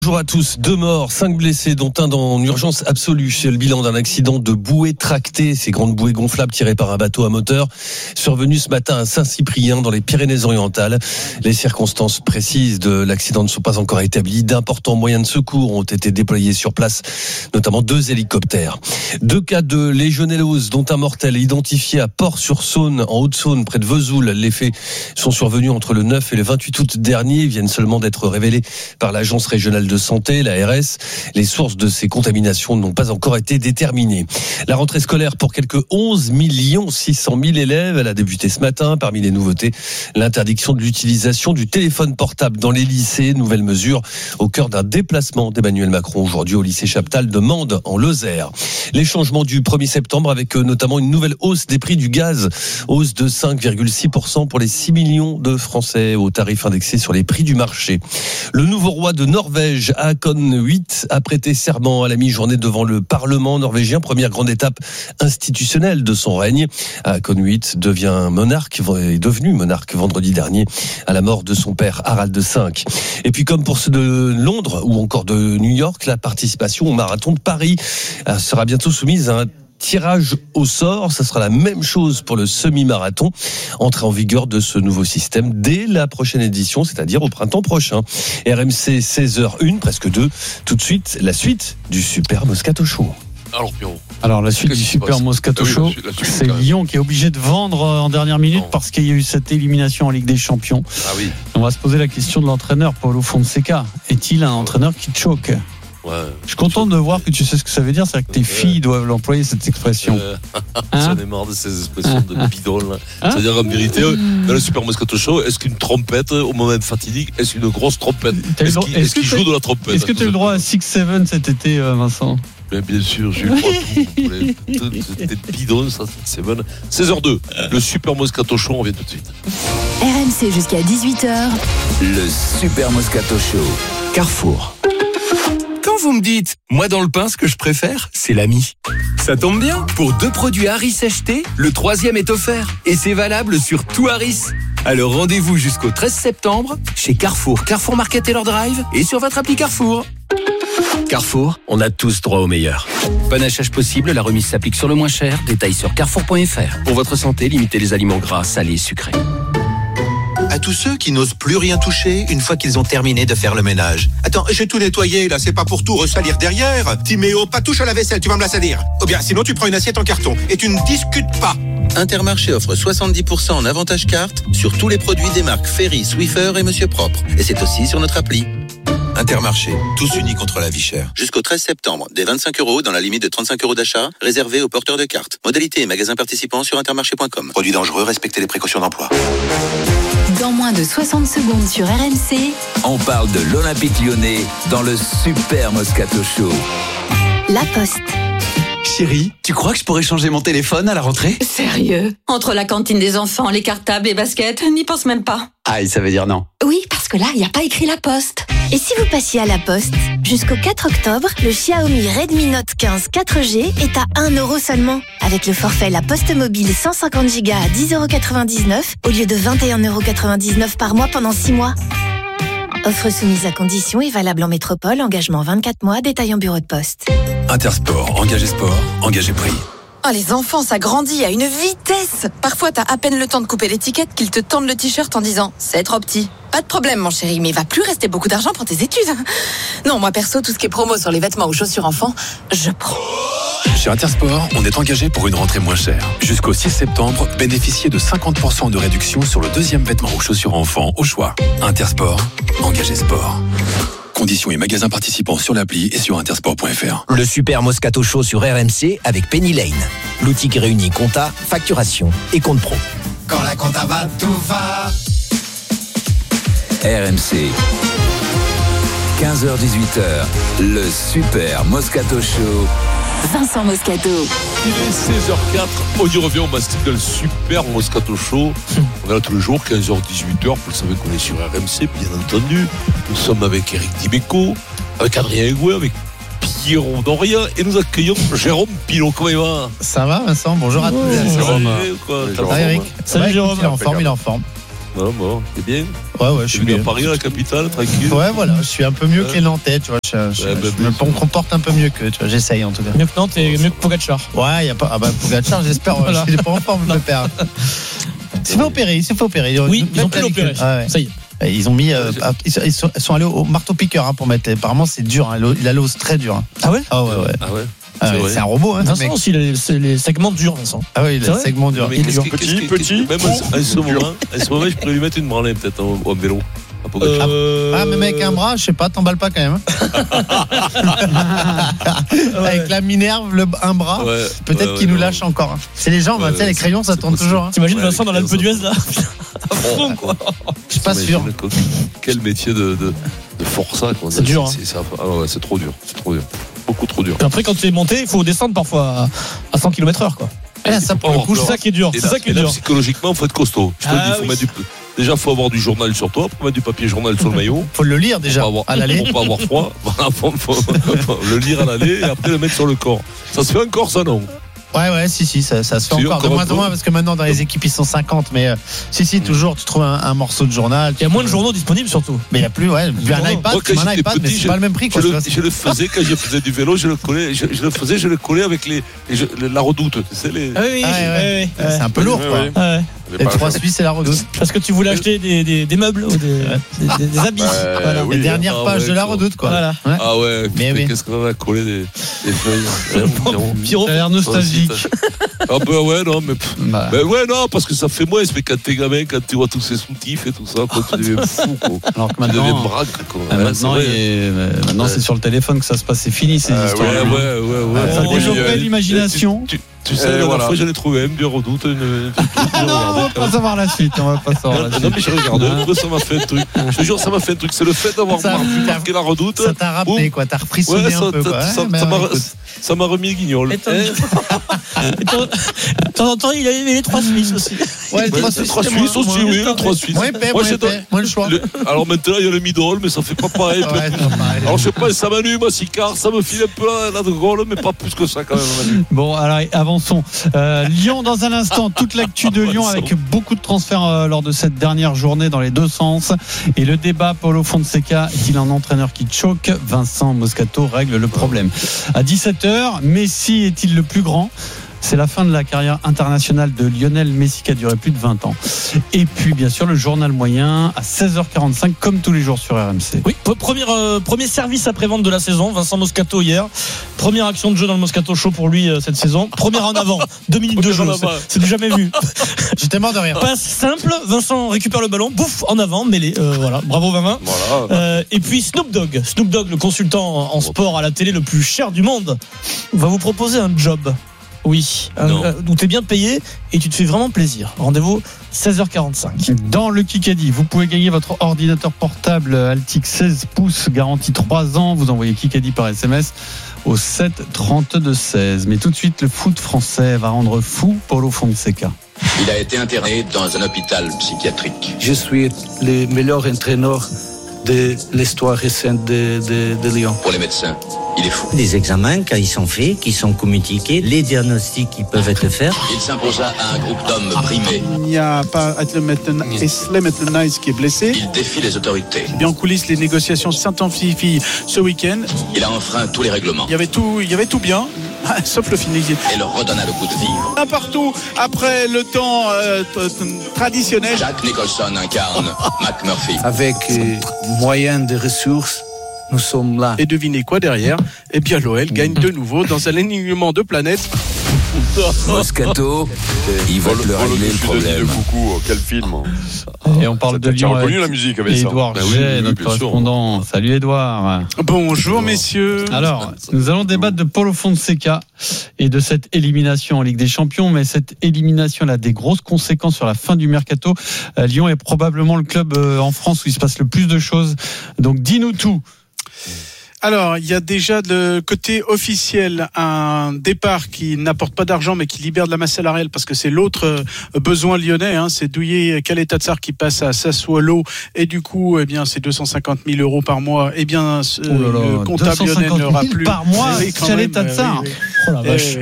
Bonjour à tous. 2 morts, 5 blessés, dont un en urgence absolue. C'est le bilan d'un accident de bouée tractée, ces grandes bouées gonflables tirées par un bateau à moteur, survenu ce matin à Saint-Cyprien, dans les Pyrénées-Orientales. Les circonstances précises de l'accident ne sont pas encore établies. D'importants moyens de secours ont été déployés sur place, notamment 2 hélicoptères. 2 cas de légionellose, dont un mortel identifié à Port-sur-Saône, en Haute-Saône, près de Vesoul. Les faits sont survenus entre le 9 et le 28 août dernier. Ils viennent seulement d'être révélés par l'Agence régionale de santé, l'ARS. Les sources de ces contaminations n'ont pas encore été déterminées. La rentrée scolaire pour quelques 11 600 000 élèves, elle a débuté ce matin. Parmi les nouveautés, l'interdiction de l'utilisation du téléphone portable dans les lycées. Nouvelle mesure au cœur d'un déplacement d'Emmanuel Macron aujourd'hui au lycée Chaptal de Mende, en Lozère. Les changements du 1er septembre avec notamment une nouvelle hausse des prix du gaz. Hausse de 5,6% pour les 6 millions de Français au tarif indexé sur les prix du marché. Le nouveau roi de Norvège, Håkon 8, a prêté serment à la mi-journée devant le Parlement norvégien. Première grande étape institutionnelle de son règne. Håkon 8 est devenu monarque vendredi dernier à la mort de son père Harald V. Et puis comme pour ceux de Londres ou encore de New York, la participation au marathon de Paris sera bientôt soumise à un tirage au sort. Ça sera la même chose pour le semi-marathon. Entrée en vigueur de ce nouveau système dès la prochaine édition, c'est-à-dire au printemps prochain. RMC 16h01, presque 2. Tout de suite, la suite du Super Moscato Show. Alors la suite du Super Moscato Show, c'est Lyon qui est obligé de vendre en dernière minute parce qu'il y a eu cette élimination en Ligue des Champions. Ah oui. On va se poser la question de l'entraîneur Paulo Fonseca. Est-il un entraîneur qui choque ? Ouais. Je suis content de voir que tu sais ce que ça veut dire, c'est que tes filles doivent l'employer, cette expression. J'en ai marre de ces expressions de bidon là. C'est-à-dire en vérité, dans le Super Moscato Show, est-ce qu'une trompette au moment fatidique, est-ce une grosse trompette ? Est-ce qu'il joue de la trompette ? Est-ce que tu as eu le droit à 6-7 cet été, Vincent ? Bien sûr, j'ai eu le droit à tout. C'était bidon, ça, c'est bon. 16h02, le Super Moscato Show, on revient tout de suite. RMC jusqu'à 18h. Le Super Moscato Show. Carrefour. Quand vous me dites, moi dans le pain, ce que je préfère, c'est l'Ami. Ça tombe bien, pour 2 produits Harris achetés, le 3e est offert. Et c'est valable sur tout Harris. Alors rendez-vous jusqu'au 13 septembre chez Carrefour, Carrefour Market Taylor Drive et sur votre appli Carrefour. Carrefour, on a tous droit au meilleur. Panachage possible, la remise s'applique sur le moins cher. Détails sur carrefour.fr. Pour votre santé, limitez les aliments gras, salés et sucrés. À tous ceux qui n'osent plus rien toucher une fois qu'ils ont terminé de faire le ménage. Attends, j'ai tout nettoyé, là, c'est pas pour tout ressalir derrière. Timéo, pas touche à la vaisselle, tu vas me la salir. Ou bien, sinon tu prends une assiette en carton et tu ne discutes pas. Intermarché offre 70% en avantage carte sur tous les produits des marques Ferry, Swiffer et Monsieur Propre. Et c'est aussi sur notre appli. Intermarché, tous unis contre la vie chère. Jusqu'au 13 septembre, des 25 € dans la limite de 35 € d'achat, réservés aux porteurs de cartes. Modalité et magasins participants sur intermarché.com. Produits dangereux, respectez les précautions d'emploi. Dans moins de 60 secondes sur RMC, On parle de l'Olympique Lyonnais dans le Super Moscato Show. La Poste. Chérie, tu crois que je pourrais changer mon téléphone à la rentrée ? Sérieux ? Entre la cantine des enfants, les cartables, les baskets, n'y pense même pas. Aïe, ça veut dire non. Oui, parce que là, il n'y a pas écrit La Poste. Et si vous passiez à La Poste ? Jusqu'au 4 octobre, le Xiaomi Redmi Note 15 4G est à 1 € seulement. Avec le forfait La Poste Mobile 150 Go à 10,99 € au lieu de 21,99 € par mois pendant 6 mois. Offre soumise à conditions et valable en métropole, engagement 24 mois, détail en bureau de poste. Intersport, engagé sport, engagé prix. Oh, les enfants, ça grandit à une vitesse. Parfois, t'as à peine le temps de couper l'étiquette qu'ils te tendent le t-shirt en disant « C'est trop petit ». Pas de problème, mon chéri, mais il va plus rester beaucoup d'argent pour tes études. Non, moi perso, tout ce qui est promo sur les vêtements ou chaussures enfants, je prends. Chez Intersport, on est engagé pour une rentrée moins chère. Jusqu'au 6 septembre, bénéficiez de 50% de réduction sur le 2e vêtement ou chaussures enfants au choix. Intersport, engagé sport. Conditions et magasins participants sur l'appli et sur intersport.fr. Le Super Moscato Show sur RMC avec Penny Lane. L'outil qui réunit compta, facturation et compte pro. Quand la compta va, tout va. RMC. 15h-18h, le Super Moscato Show. Vincent Moscato. Il est 16h04, on y revient, on mastique dans le Super Moscato Show. On est là tous les jours, 15h-18h, vous le savez qu'on est sur RMC, bien entendu. Nous sommes avec Eric Dimeco, avec Adrien Egouet, avec Pierrot Doria, et nous accueillons Jérôme Pilot. Comment il va ? Ça va, Vincent ? Bonjour à tous. Jérôme, Ça va, Eric ? Salut, Jérôme. Il est en forme. Non, bon, c'est bien. Ouais, je suis bien. À Paris, la capitale, tranquille. Ouais, voilà, je suis un peu mieux que les Nantais, tu vois. Je me comporte un peu mieux que, tu vois, j'essaye en tout cas. Mieux que Nantes et mieux que Pogacar. Ouais, y a pas. Ah bah, Pogacar, j'espère. Voilà. Il est pas en forme, le père. Il s'est fait opérer. Oui, ils ont pu l'opérer. Ah ouais. Ça y est. Ils ont mis. Ils sont allés au marteau-piqueur pour mettre. Apparemment, c'est dur. Il a l'os très dur. Ah ouais? Ah ouais. C'est un robot, hein. Vincent aussi, les segments durs, Vincent. Ah oui, les segments durs. Petit. Même en ce moment, je pourrais lui mettre une branlée peut-être au vélo. Mais mec, un bras, je sais pas, t'emballes pas quand même. Avec la Minerve, un bras, peut-être qu'il nous lâche encore. C'est les jambes, tu sais, les crayons, ça tourne toujours. T'imagines Vincent dans l'Alpe d'Huez là? À fond, quoi. Je suis pas sûr. Quel métier de forçat, quoi. C'est dur. C'est trop dur. Beaucoup trop dur. Et après, quand tu es monté, il faut descendre parfois à 100 km/h, quoi. Ça, pour le coup, c'est ça qui est dur. Et là, psychologiquement, il faut être costaud. Je te le dis, il faut mettre déjà, il faut avoir du journal sur toi, pour mettre du papier journal sur le maillot. Faut le lire déjà à l'aller. Pour pas avoir froid. Faut le lire à l'aller et après le mettre sur le corps. Ça se fait encore, ça, non? Ouais, si, ça se fait encore. De moins en moins, parce que maintenant, dans les équipes, ils sont 50. Mais toujours, tu trouves un morceau de journal. Il y a moins de journaux disponibles, surtout. Mais il n'y a plus, un iPad, mais c'est pas le même prix. Je le faisais quand je faisais du vélo, je le collais avec la Redoute. Oui. C'est un peu lourd, quoi. Les 3 Suisses et la Redoute. Parce que tu voulais acheter des meubles ou des habits. Les dernières pages de la Redoute, quoi. Voilà. Ah ouais, qu'est-ce qu'on a collé des feuilles. Ça a l'air nostalgique. Ah ben ouais, non, mais non, parce que ça fait moins, mais quand t'es gamin, quand tu vois tous ces soutifs et tout ça, quoi, tu deviens fou, quoi. Alors que maintenant, tu deviens braque, quoi. Maintenant, c'est sur le téléphone que ça se passe, c'est fini ces histoires. Ouais. Ça développe l'imagination. Tu sais, la dernière fois, j'en ai trouvé une de Redoute. Non, on va pas savoir la suite. Non, mais j'ai regardé. Après, ça m'a fait un truc. Je te jure, ça m'a fait un truc. C'est le fait d'avoir marqué la Redoute. Ça t'a rappelé, quoi. T'as reprisonné un peu, quoi. Ça m'a remis le guignol. De temps en temps, il avait les 3 Suisses aussi. Ouais, les 3 Suisses aussi, oui, les 3 Suisses. Moins le choix. Alors maintenant, il y a le Midol, mais ça fait pas pareil. Alors, je sais pas, ça m'allume, Sicard, ça me file un peu la drôle, mais pas plus que ça, quand même. Bon, alors, avançons. Lyon, dans un instant, toute l'actu de Lyon avec beaucoup de transferts lors de cette dernière journée dans les deux sens. Et le débat, Paulo Fonseca, est-il un entraîneur qui choque? Vincent Moscato règle le problème. À 17h, Messi est-il le plus grand? C'est la fin de la carrière internationale de Lionel Messi qui a duré plus de 20 ans. Et puis, bien sûr, le journal moyen à 16h45, comme tous les jours sur RMC. Oui, premier service après-vente de la saison, Vincent Moscato hier. Première action de jeu dans le Moscato Show pour lui cette saison. Première en avant, 2 minutes de jeu, c'est du jamais vu. J'étais mort de rire. Passe simple, Vincent récupère le ballon, bouf, en avant, mêlé. Voilà, bravo Vincent. Voilà. Et puis Snoop Dogg, le consultant en sport à la télé le plus cher du monde, va vous proposer un job. Oui, où tu es bien payé et tu te fais vraiment plaisir. Rendez-vous 16h45. Dans le Kikadi, vous pouvez gagner votre ordinateur portable Altix 16 pouces, garantie 3 ans. Vous envoyez Kikadi par SMS au 7 32 16. Mais tout de suite, le foot français va rendre fou Paulo Fonseca. Il a été interné dans un hôpital psychiatrique. Je suis le meilleur entraîneur de l'histoire récente de Lyon. Pour les médecins, il est fou. Des examens, quand ils sont faits, qui sont communiqués, les diagnostics qui peuvent être faits. Il s'imposa à un groupe d'hommes brimés. Il n'y a pas Eslem Etlenais qui est blessé. Il défie les autorités. Et en coulisses, les négociations s'intensifient ce week-end. Il a enfreint tous les règlements. Il y avait tout bien, sauf le final. Et leur redonna le goût de vivre. Un partout, après le temps traditionnel. Jack Nicholson incarne McMurphy. Avec moyens de ressources, nous sommes là. Et devinez quoi derrière? Eh bien, l'OL gagne de nouveau dans un alignement de planètes. Moscato, il va te le régler le problème. Coucou, quel film. Et on parle de Lyon avec la musique avec Édouard G, notre correspondant. Salut Édouard. Bonjour messieurs. Alors, nous allons débattre de Paulo Fonseca et de cette élimination en Ligue des Champions, mais cette élimination a des grosses conséquences sur la fin du mercato. Lyon est probablement le club en France où il se passe le plus de choses. Donc dis-nous tout. Alors, il y a déjà de côté officiel un départ qui n'apporte pas d'argent mais qui libère de la masse salariale parce que c'est l'autre besoin lyonnais. C'est Douillet Kaletatsar qui passe à Sassuolo et du coup, eh bien, c'est 250 000 euros par mois. Eh bien, le comptable lyonnais n'aura plus. Par mois, Kaletatsar. Oh la vache.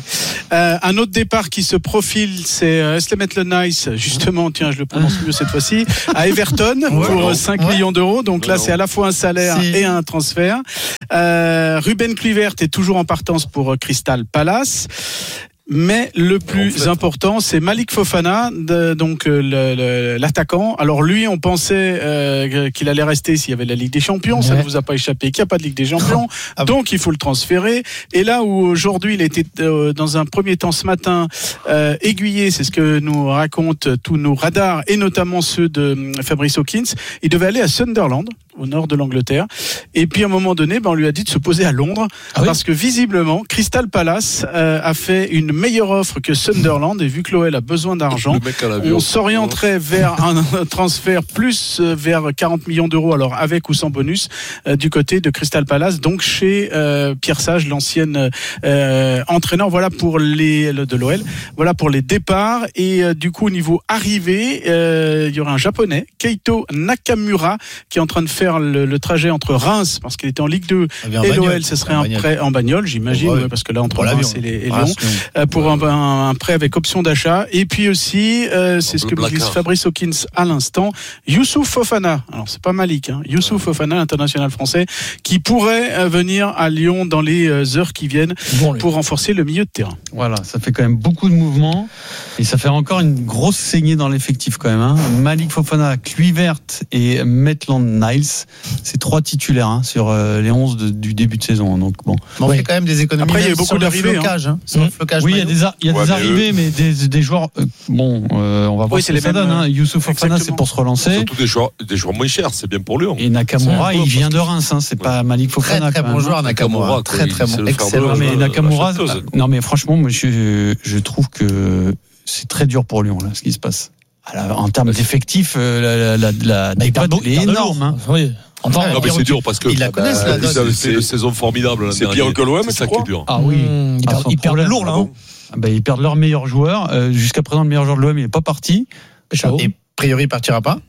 Un autre départ qui se profile, c'est Slemet Le Nice, justement, tiens, je le prononce mieux cette fois-ci, à Everton pour 5 millions d'euros. Donc là, c'est à la fois un salaire et un transfert. Ruben Kluivert est toujours en partance pour Crystal Palace. Mais le plus important, c'est Malik Fofana, donc l'attaquant. Alors lui, on pensait qu'il allait rester s'il y avait la Ligue des Champions. Ça ne vous a pas échappé qu'il n'y a pas de Ligue des Champions. Donc il faut le transférer. Et là où aujourd'hui, il était dans un premier temps ce matin aiguillé, c'est ce que nous racontent tous nos radars et notamment ceux de Fabrice Hawkins. Il devait aller à Sunderland, au nord de l'Angleterre. Et puis à un moment donné, on lui a dit de se poser à Londres parce que visiblement, Crystal Palace a fait une meilleure offre que Sunderland. Et vu que l'OL a besoin d'argent, on s'orienterait vers un transfert plus vers 40 millions d'euros, alors avec ou sans bonus, du côté de Crystal Palace, donc chez Pierre Sage, l'ancien entraîneur. Voilà pour de l'OL. Voilà pour les départs. Et du coup, au niveau arrivée, il y aura un japonais, Keito Nakamura, qui est en train de faire le trajet entre Reims, parce qu'il était en Ligue 2, et l'OL, ce serait un prêt en bagnole, j'imagine, parce que là, entre Reims et Lyon, pour un prêt avec option d'achat. Et puis aussi, c'est ce que me dit Fabrice Hawkins à l'instant, Youssouf Fofana. Alors, c'est pas Malik, Youssouf Fofana, l'international français, qui pourrait venir à Lyon dans les heures qui viennent pour renforcer le milieu de terrain. Voilà, ça fait quand même beaucoup de mouvements et ça fait encore une grosse saignée dans l'effectif quand même. Malik Fofana, Kluivert et Maitland-Niles, c'est 3 titulaires sur les 11 du début de saison. Donc bon, on fait quand même des économies. Après, il y a eu beaucoup d'arrivées. Oui, il y a des arrivées, mais des joueurs. On va voir ce que ça donne. Youssouf Fofana, c'est pour se relancer. Surtout des joueurs moins chers, c'est bien pour Lyon. Et Nakamura, il vient de Reims. C'est pas Malik Fofana. Très bon joueur, Nakamura. Très bon, excellent. Mais Nakamura, non mais franchement, moi, je trouve que c'est très dur pour Lyon là, ce qui se passe. En termes d'effectifs, la décote est énorme. Oui. Non, mais c'est dur parce que ils la connaissent, c'est une saison formidable. C'est pire que l'OM, c'est ça qui est dur. Ah oui, ils perdent lourd là. Ils perdent leur meilleur joueur. Jusqu'à présent, le meilleur joueur de l'OM n'est pas parti. Et a priori, il partira pas.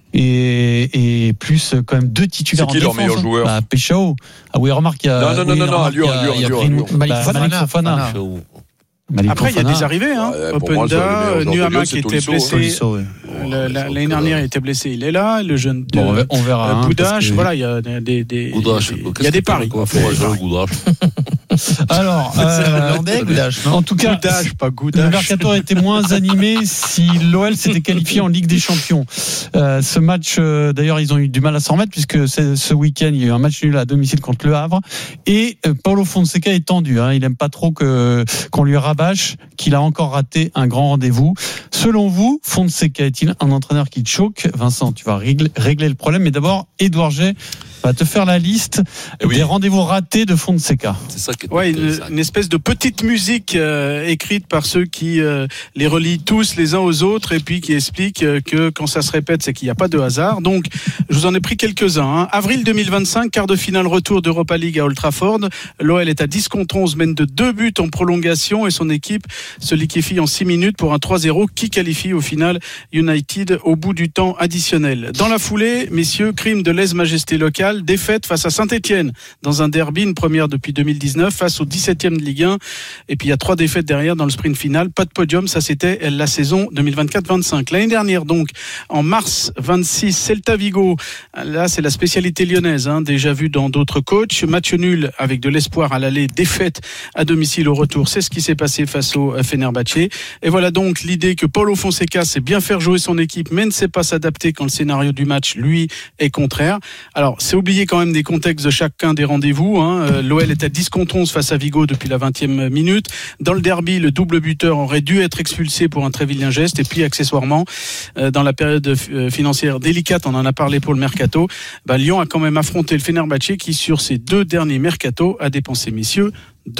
Et plus quand même 2 titulaires en défense. C'est qui leur meilleur joueur? Péchao. Ah oui, remarque, il y a. Non, à Lyon. Malik Fofana. Après, il y a des arrivées. Openda, Nuama qui était blessé. L'année dernière, il était blessé. Il est là. Le jeune de on verra. Boudache. Voilà, il y a des paris. Alors, en tout cas, le mercato a été moins animé si l'OL s'était qualifié en Ligue des Champions. Ce match, d'ailleurs, ils ont eu du mal à s'en remettre puisque ce week-end, il y a eu un match nul à domicile contre Le Havre. Et Paulo Fonseca est tendu. Il n'aime pas trop qu'on lui rabâche qu'il a encore raté un grand rendez-vous. Selon vous, Fonseca est-il un entraîneur qui choque? Vincent, tu vas régler le problème. Mais d'abord, Édouard G va te faire la liste des rendez-vous ratés de Fonseca. C'est ça qui est une espèce de petite musique écrite par ceux qui les relient tous les uns aux autres et puis qui expliquent que quand ça se répète, c'est qu'il n'y a pas de hasard. Donc, je vous en ai pris quelques-uns. Avril 2025, quart de finale retour d'Europa League à Old Trafford. L'OL est à 10 contre 11, mène de 2 buts en prolongation et son équipe se liquéfie en 6 minutes pour un 3-0 qui qualifie au final United au bout du temps additionnel. Dans la foulée, messieurs, crime de lèse-majesté locale, défaite face à Saint-Etienne dans un derby, une première depuis 2019 face au 17e de Ligue 1. Et puis il y a 3 défaites derrière dans le sprint final. Pas de podium, ça c'était la saison 2024-25. L'année dernière donc, en mars 26, Celta Vigo. Là c'est la spécialité lyonnaise, déjà vu dans d'autres coachs. Match nul avec de l'espoir à l'aller, défaite à domicile au retour. C'est ce qui s'est passé face au Fenerbahçe. Et voilà donc l'idée que Paulo Fonseca sait bien faire jouer son équipe, mais ne sait pas s'adapter quand le scénario du match, lui, est contraire. Alors c'est oublier quand même des contextes de chacun des rendez-vous. L'OL est à 10 contre 11 face à Vigo depuis la 20e minute. Dans le derby, le double buteur aurait dû être expulsé pour un très vilain geste. Et puis, accessoirement, dans la période financière délicate, on en a parlé pour le mercato, Lyon a quand même affronté le Fenerbahçe qui, sur ses 2 derniers mercatos, a dépensé, messieurs,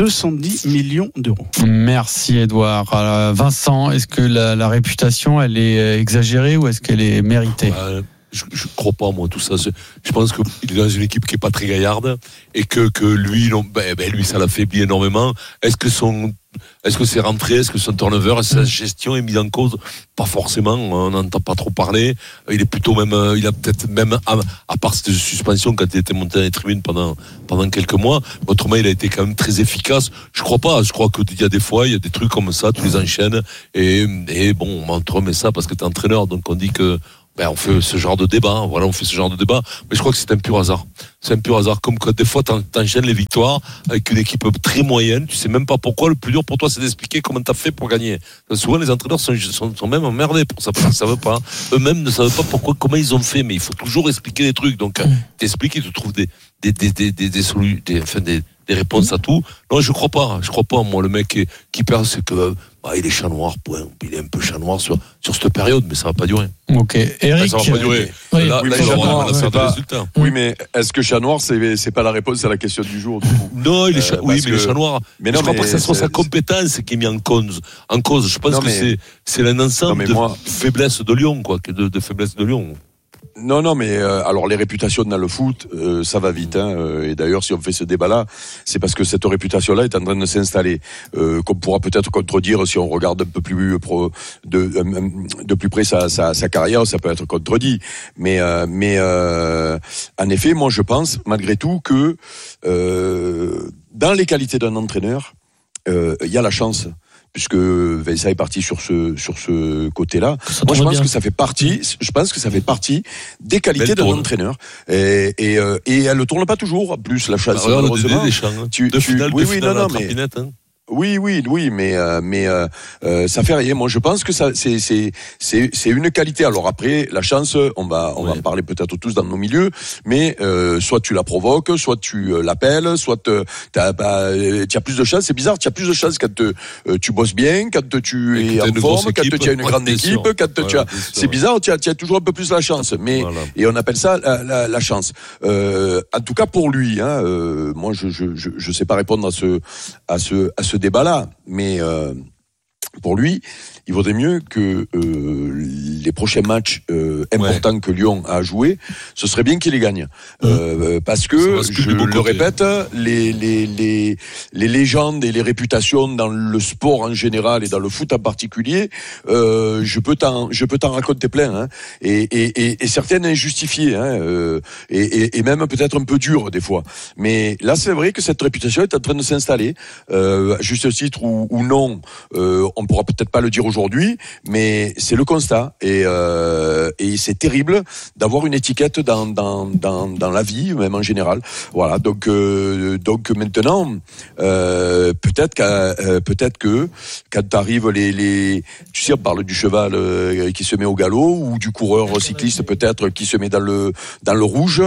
210 millions d'euros. Merci Edouard. Vincent, est-ce que la réputation, elle est exagérée ou est-ce qu'elle est méritée? Je crois pas, moi, tout ça. Je pense qu'il est dans une équipe qui est pas très gaillarde et que lui, lui, ça l'affaiblit énormément. Est-ce que son Est-ce que c'est rentré, est-ce que c'est un turnover, est-ce que sa gestion est mise en cause? Pas forcément, on n'entend pas trop parler. Il est plutôt même, il a peut-être même, à part cette suspension quand il était monté dans les tribunes pendant quelques mois, autrement il a été quand même très efficace. Je crois qu'il y a des fois, il y a des trucs comme ça, tu les enchaînes, et bon, on te remet ça parce que t'es entraîneur, donc on dit que, on fait ce genre de débat, mais je crois que c'est un pur hasard. C'est un pur hasard, comme que des fois t'enchaînes les victoires avec une équipe très moyenne, tu sais même pas pourquoi. Le plus dur pour toi c'est d'expliquer comment t'as fait pour gagner. Souvent les entraîneurs sont même emmerdés pour ça, parce qu'ils savent pas, eux-mêmes ne savent pas comment ils ont fait, mais il faut toujours expliquer les trucs, donc t'expliques et tu trouves des réponses à tout. Non, je crois pas, moi, le mec qui perd, c'est que, il est chat noir, point. Il est un peu chat noir sur cette période, mais ça va pas durer. Ok. Eric. Ça va pas durer. Là, il va avoir des résultats. Oui, mais est-ce que chat noir, c'est pas la réponse à la question du jour, du coup? Non, mais le chat noir. Mais non, je crois pas que ça soit sa compétence qui est mise en cause. Je pense que c'est un ensemble de faiblesses de Lyon, quoi, de faiblesses de Lyon. Non, mais alors les réputations dans le foot, ça va vite. Et d'ailleurs, si on fait ce débat-là, c'est parce que cette réputation-là est en train de s'installer. Qu'on pourra peut-être contredire si on regarde un peu plus de plus près sa carrière, ça peut être contredit. Mais en effet, moi, je pense malgré tout que dans les qualités d'un entraîneur, il y a la chance. Puisque Vincent est parti sur ce côté-là. Moi, je pense que ça fait partie des qualités d'un entraîneur. Et elle ne tourne pas toujours. En plus, la chance, malheureusement. Oui, mais ça fait rien. Moi, je pense que ça, c'est une qualité. Alors après, la chance, on va en parler peut-être tous dans nos milieux, mais soit tu la provoques, soit tu l'appelles, soit tu as plus de chance. C'est bizarre, tu as plus de chance quand tu bosses bien, quand tu es en forme, quand tu as une grande équipe, c'est bizarre, tu as toujours un peu plus la chance. Mais et on appelle ça la chance. En tout cas pour lui, moi je sais pas répondre à ce débat-là, mais pour lui, il vaudrait mieux que les prochains matchs importants que Lyon a à jouer, ce serait bien qu'il les gagne. Parce que, je le répète, les légendes et les réputations dans le sport en général et dans le foot en particulier, je peux t'en raconter plein, et certaines injustifiées, et même peut-être un peu dures des fois. Mais là, c'est vrai que cette réputation est en train de s'installer, à juste titre ou non. On pourra peut-être pas le dire aujourd'hui, mais c'est le constat, et c'est terrible d'avoir une étiquette dans la vie, même en général. Voilà, donc maintenant, peut-être que quand t'arrives tu sais, on parle du cheval qui se met au galop, ou du coureur cycliste peut-être qui se met dans le rouge,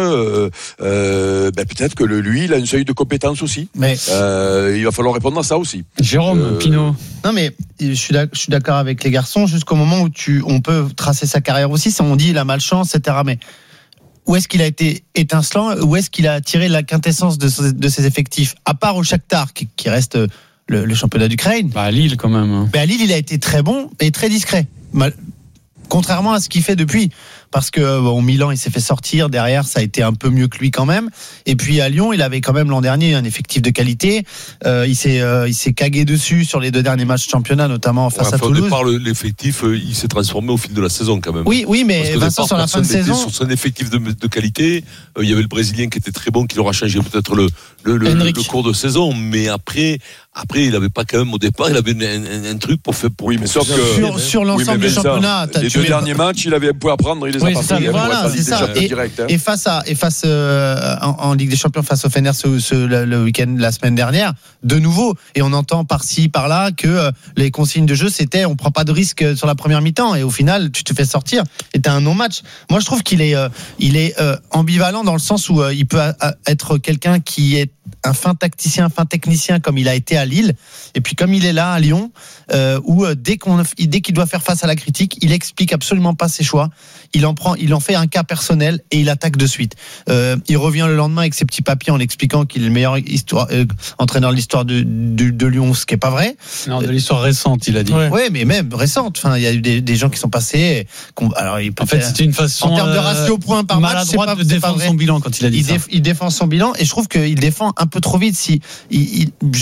peut-être que lui, il a une seuil de compétence aussi. Mais il va falloir répondre à ça aussi. Jérôme Pinault. Non, mais je suis d'accord avec les garçons jusqu'au moment où on peut tracer sa carrière aussi. Si on dit la malchance, etc. Mais où est-ce qu'il a été étincelant? Où est-ce qu'il a tiré la quintessence de ses effectifs? À part au Shakhtar, qui reste le championnat d'Ukraine. À Lille, quand même. À Lille, il a été très bon et très discret. Contrairement à ce qu'il fait depuis. Parce que Milan, il s'est fait sortir. Derrière, ça a été un peu mieux que lui quand même. Et puis à Lyon, il avait quand même l'an dernier un effectif de qualité. Il s'est cagué dessus sur les 2 derniers matchs de championnat, notamment face à Toulouse. Au départ, l'effectif, il s'est transformé au fil de la saison quand même. Oui, mais Vincent, sur la fin de saison, sur son effectif de qualité, il y avait le Brésilien qui était très bon, qui aura changé peut-être le cours de saison. Mais après, il avait pas quand même au départ, il avait un truc pour faire. Oui, mais sauf que sur l'ensemble du championnat, les 2 derniers matchs, il avait un peu à prendre. C'est ça. Et face en Ligue des Champions face au Fener le week-end, la semaine dernière, de nouveau, et on entend par-ci par-là que les consignes de jeu c'était on prend pas de risque sur la première mi-temps, et au final tu te fais sortir et t'as un non-match. Moi je trouve qu'il est ambivalent dans le sens où il peut être quelqu'un qui est un fin tacticien, un fin technicien comme il a été à Lille, et puis comme il est là à Lyon, où dès qu'il doit faire face à la critique, il explique absolument pas ses choix. Il en fait un cas personnel et il attaque de suite. Il revient le lendemain avec ses petits papiers en expliquant qu'il est le meilleur entraîneur de l'histoire de Lyon, ce qui est pas vrai. Non, de l'histoire récente, il a dit. Ouais, mais même récente. Enfin, il y a eu des gens qui sont passés. Alors, en fait, c'était une façon en termes de ratio points par match, de défendre son bilan quand il a dit ça. Il défend son bilan, et je trouve qu'il défend un peu trop vite. Je le trouve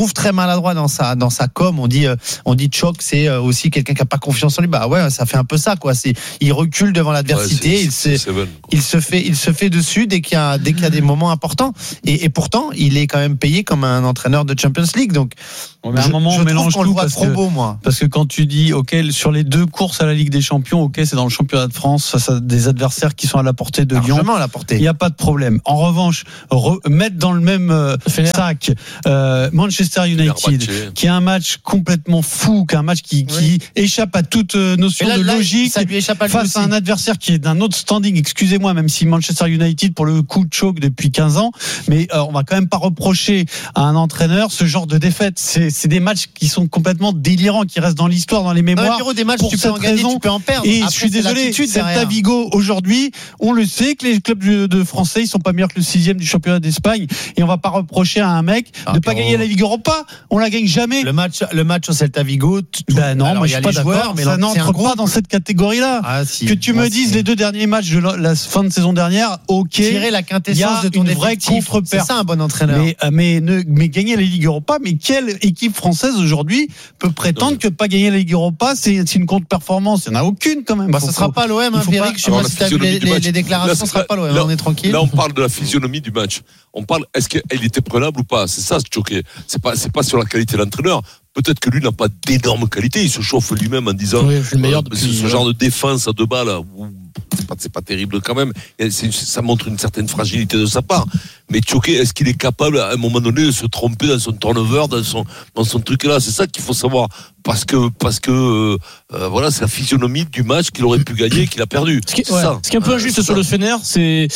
trouve très maladroit dans sa com. On dit Choc, c'est aussi quelqu'un qui a pas confiance en lui. Bah ouais, ça fait un peu ça, quoi. Il recule devant l'adversité. Il se fait dessus dès qu'il y a des moments importants. Et pourtant, il est quand même payé comme un entraîneur de Champions League. Donc, mais à un moment, on mélange tout parce que quand tu dis, ok, sur les 2 courses à la Ligue des Champions, ok, c'est dans le championnat de France face à des adversaires qui sont à la portée de Lyon. Il n'y a pas de problème. En revanche, mettre dans le même sac Manchester United, qui a un match complètement fou, qui a un match qui échappe à toute notion de logique, ça lui échappe face à un adversaire qui est d'un autre standing. Excusez-moi, même si Manchester United pour le coup choke depuis 15 ans, mais on va quand même pas reprocher à un entraîneur ce genre de défaite. C'est des matchs qui sont complètement délirants, qui restent dans l'histoire, dans les mémoires. Des matchs, tu peux en gagner, tu peux en perdre. Et après, je suis désolé, Celta Vigo aujourd'hui, on le sait que les clubs de français, ils sont pas meilleurs que le 6e du championnat d'Espagne, et on va pas reprocher à un mec de pas gagner la Ligue Europa. On la gagne jamais. Le match au Celta Vigo. Non, moi je suis pas d'accord, mais ça n'entre pas dans cette catégorie-là. Que tu me dises les 2 derniers matchs de la fin de saison dernière, ok. Tirer la quintessence de ton vraie contre-perte. C'est ça un bon entraîneur. Mais gagner la Ligue Europa, mais quelle équipe française aujourd'hui peut prétendre que pas gagner la Ligue Europa, c'est une contre-performance? Il n'y en a aucune quand même. Ça sera pas l'OM, Pierrick. Je sais pas si tu as vu les déclarations, ça sera pas l'OM. On est tranquille. Là, on parle de la physionomie du match. On parle, est-ce qu'elle était prenable ou pas? C'est ça, c'est choqué. C'est pas sur la qualité de l'entraîneur. Peut-être que lui n'a pas d'énormes qualités. Il se chauffe lui-même en disant le meilleur depuis, ce genre de défense à 2 balles, c'est pas terrible quand même. Ça montre une certaine fragilité de sa part. Mais Choqué, est-ce qu'il est capable à un moment donné de se tromper dans son turnover, dans son truc là? C'est ça qu'il faut savoir. Parce que voilà, c'est la physionomie du match qu'il aurait pu gagner, qu'il a perdu. Ce qui est un peu injuste sur le Fener, c'est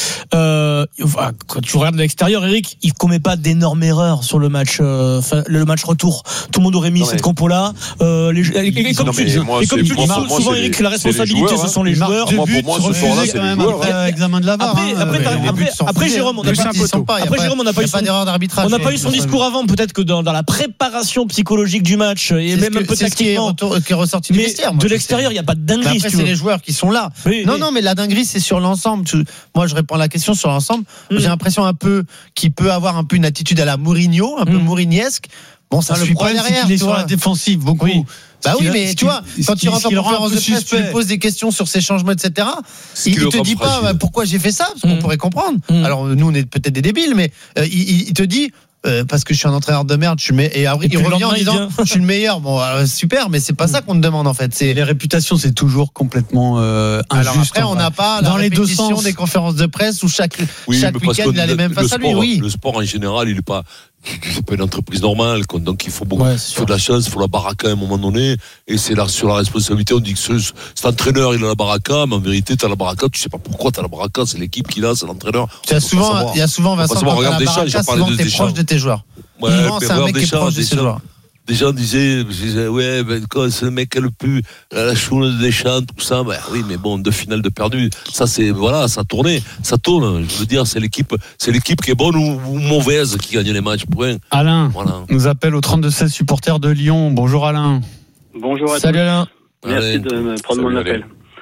quand tu regardes de l'extérieur, Eric, il commet pas d'énormes erreurs sur le match retour. Tout le monde aurait mis cette compo là. Comme tu dis souvent, Eric, la responsabilité ce sont les joueurs. Refusé quand même après examen de la VAR. Après Jérôme, on n'a pas eu d'erreur d'arbitrage. On n'a pas eu son discours avant. Peut-être que dans la préparation psychologique du match et même un peu tactiquement, qui est ressorti du vestiaire. De l'extérieur, il n'y a pas de dinguerie. Après, c'est les joueurs qui sont là. Non, mais la dinguerie, c'est sur l'ensemble. Moi, je réponds à la question sur l'ensemble. J'ai l'impression un peu qu'il peut avoir un peu une attitude à la Mourinho, un peu mourignesque. Bon, ça suit pas derrière. Il est sur la défensive beaucoup. Bah oui, mais tu vois, quand il rentre en conférence de presse, tu lui poses des questions sur ses changements, etc. Il te dit pas pourquoi j'ai fait ça, parce qu'on pourrait comprendre. Alors nous, on est peut-être des débiles, mais il te dit parce que je suis un entraîneur de merde, et après, il revient en disant je suis le meilleur. Bon, super, mais c'est pas ça qu'on te demande en fait. Les réputations, c'est toujours complètement injuste. Alors après, on n'a pas la répétition des conférences de presse où chaque week-end il a les mêmes face à lui. Oui. Le sport en général, il est pas. C'est pas une entreprise normale, donc il faut beaucoup, il faut de la chance, il faut la baraka à un moment donné, et c'est là sur la responsabilité. On dit que cet entraîneur il a la baraka, mais en vérité t'as la baraka, tu sais pas pourquoi t'as la baraka, c'est l'équipe qui l'a, c'est l'entraîneur. Il y a souvent Vincent, quand t'as la baraka, souvent t'es proche de tes joueurs. C'est un mec qui est proche de ses joueurs. Des gens disaient ouais, c'est le mec qui a le plus la choune de Deschamps, tout ça. Ben oui, mais bon, 2 finales de perdu. Ça c'est ça tourne. Je veux dire, c'est l'équipe qui est bonne ou mauvaise qui gagne les matchs. Point. Alain nous appelle au 32-16 supporters de Lyon. Bonjour Alain. Bonjour à tous. Salut Alain. Merci de me prendre mon appel.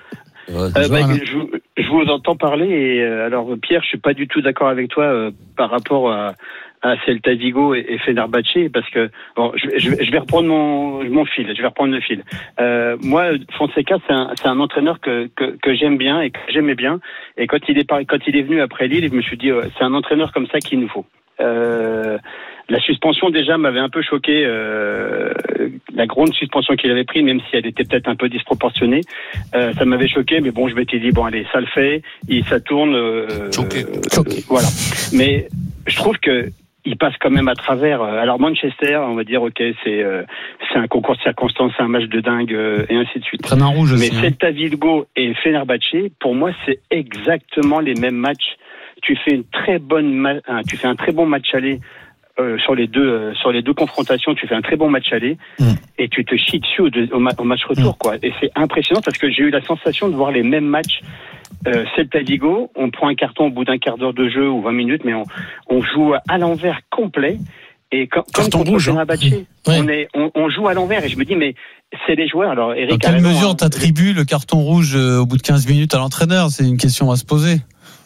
Je vous entends parler et alors Pierre, je suis pas du tout d'accord avec toi par rapport à Celta Vigo et Fenerbahçe, parce que bon, je vais reprendre mon fil. Je vais reprendre le fil. Moi, Fonseca, c'est un entraîneur que j'aime bien et que j'aimais bien. Et quand il est venu après Lille, je me suis dit c'est un entraîneur comme ça qu'il nous faut. La suspension déjà m'avait un peu choqué, la grande suspension qu'il avait prise, même si elle était peut-être un peu disproportionnée, ça m'avait choqué, mais bon, je m'étais dit bon allez, ça le fait, ça tourne, choqué. Voilà. Mais je trouve que il passe quand même à travers. Alors Manchester, on va dire ok, c'est un concours de circonstances, c'est un match de dingue et ainsi de suite. Très en rouge aussi. Mais Celta Vigo et Fenerbahçe, pour moi, c'est exactement les mêmes matchs. Tu fais un très bon match aller. Sur les deux confrontations, tu fais un très bon match aller et tu te chies dessus au match retour, quoi. Et c'est impressionnant parce que j'ai eu la sensation de voir les mêmes matchs. Celta Vigo, on prend un carton au bout d'un quart d'heure de jeu ou 20 minutes, mais on joue à l'envers complet. Et comme contre Fenerbahçe, on joue à l'envers. Et je me dis, mais c'est les joueurs. Alors, Eric, dans quelle mesure t'attribues le carton rouge au bout de 15 minutes à l'entraîneur? C'est une question à se poser.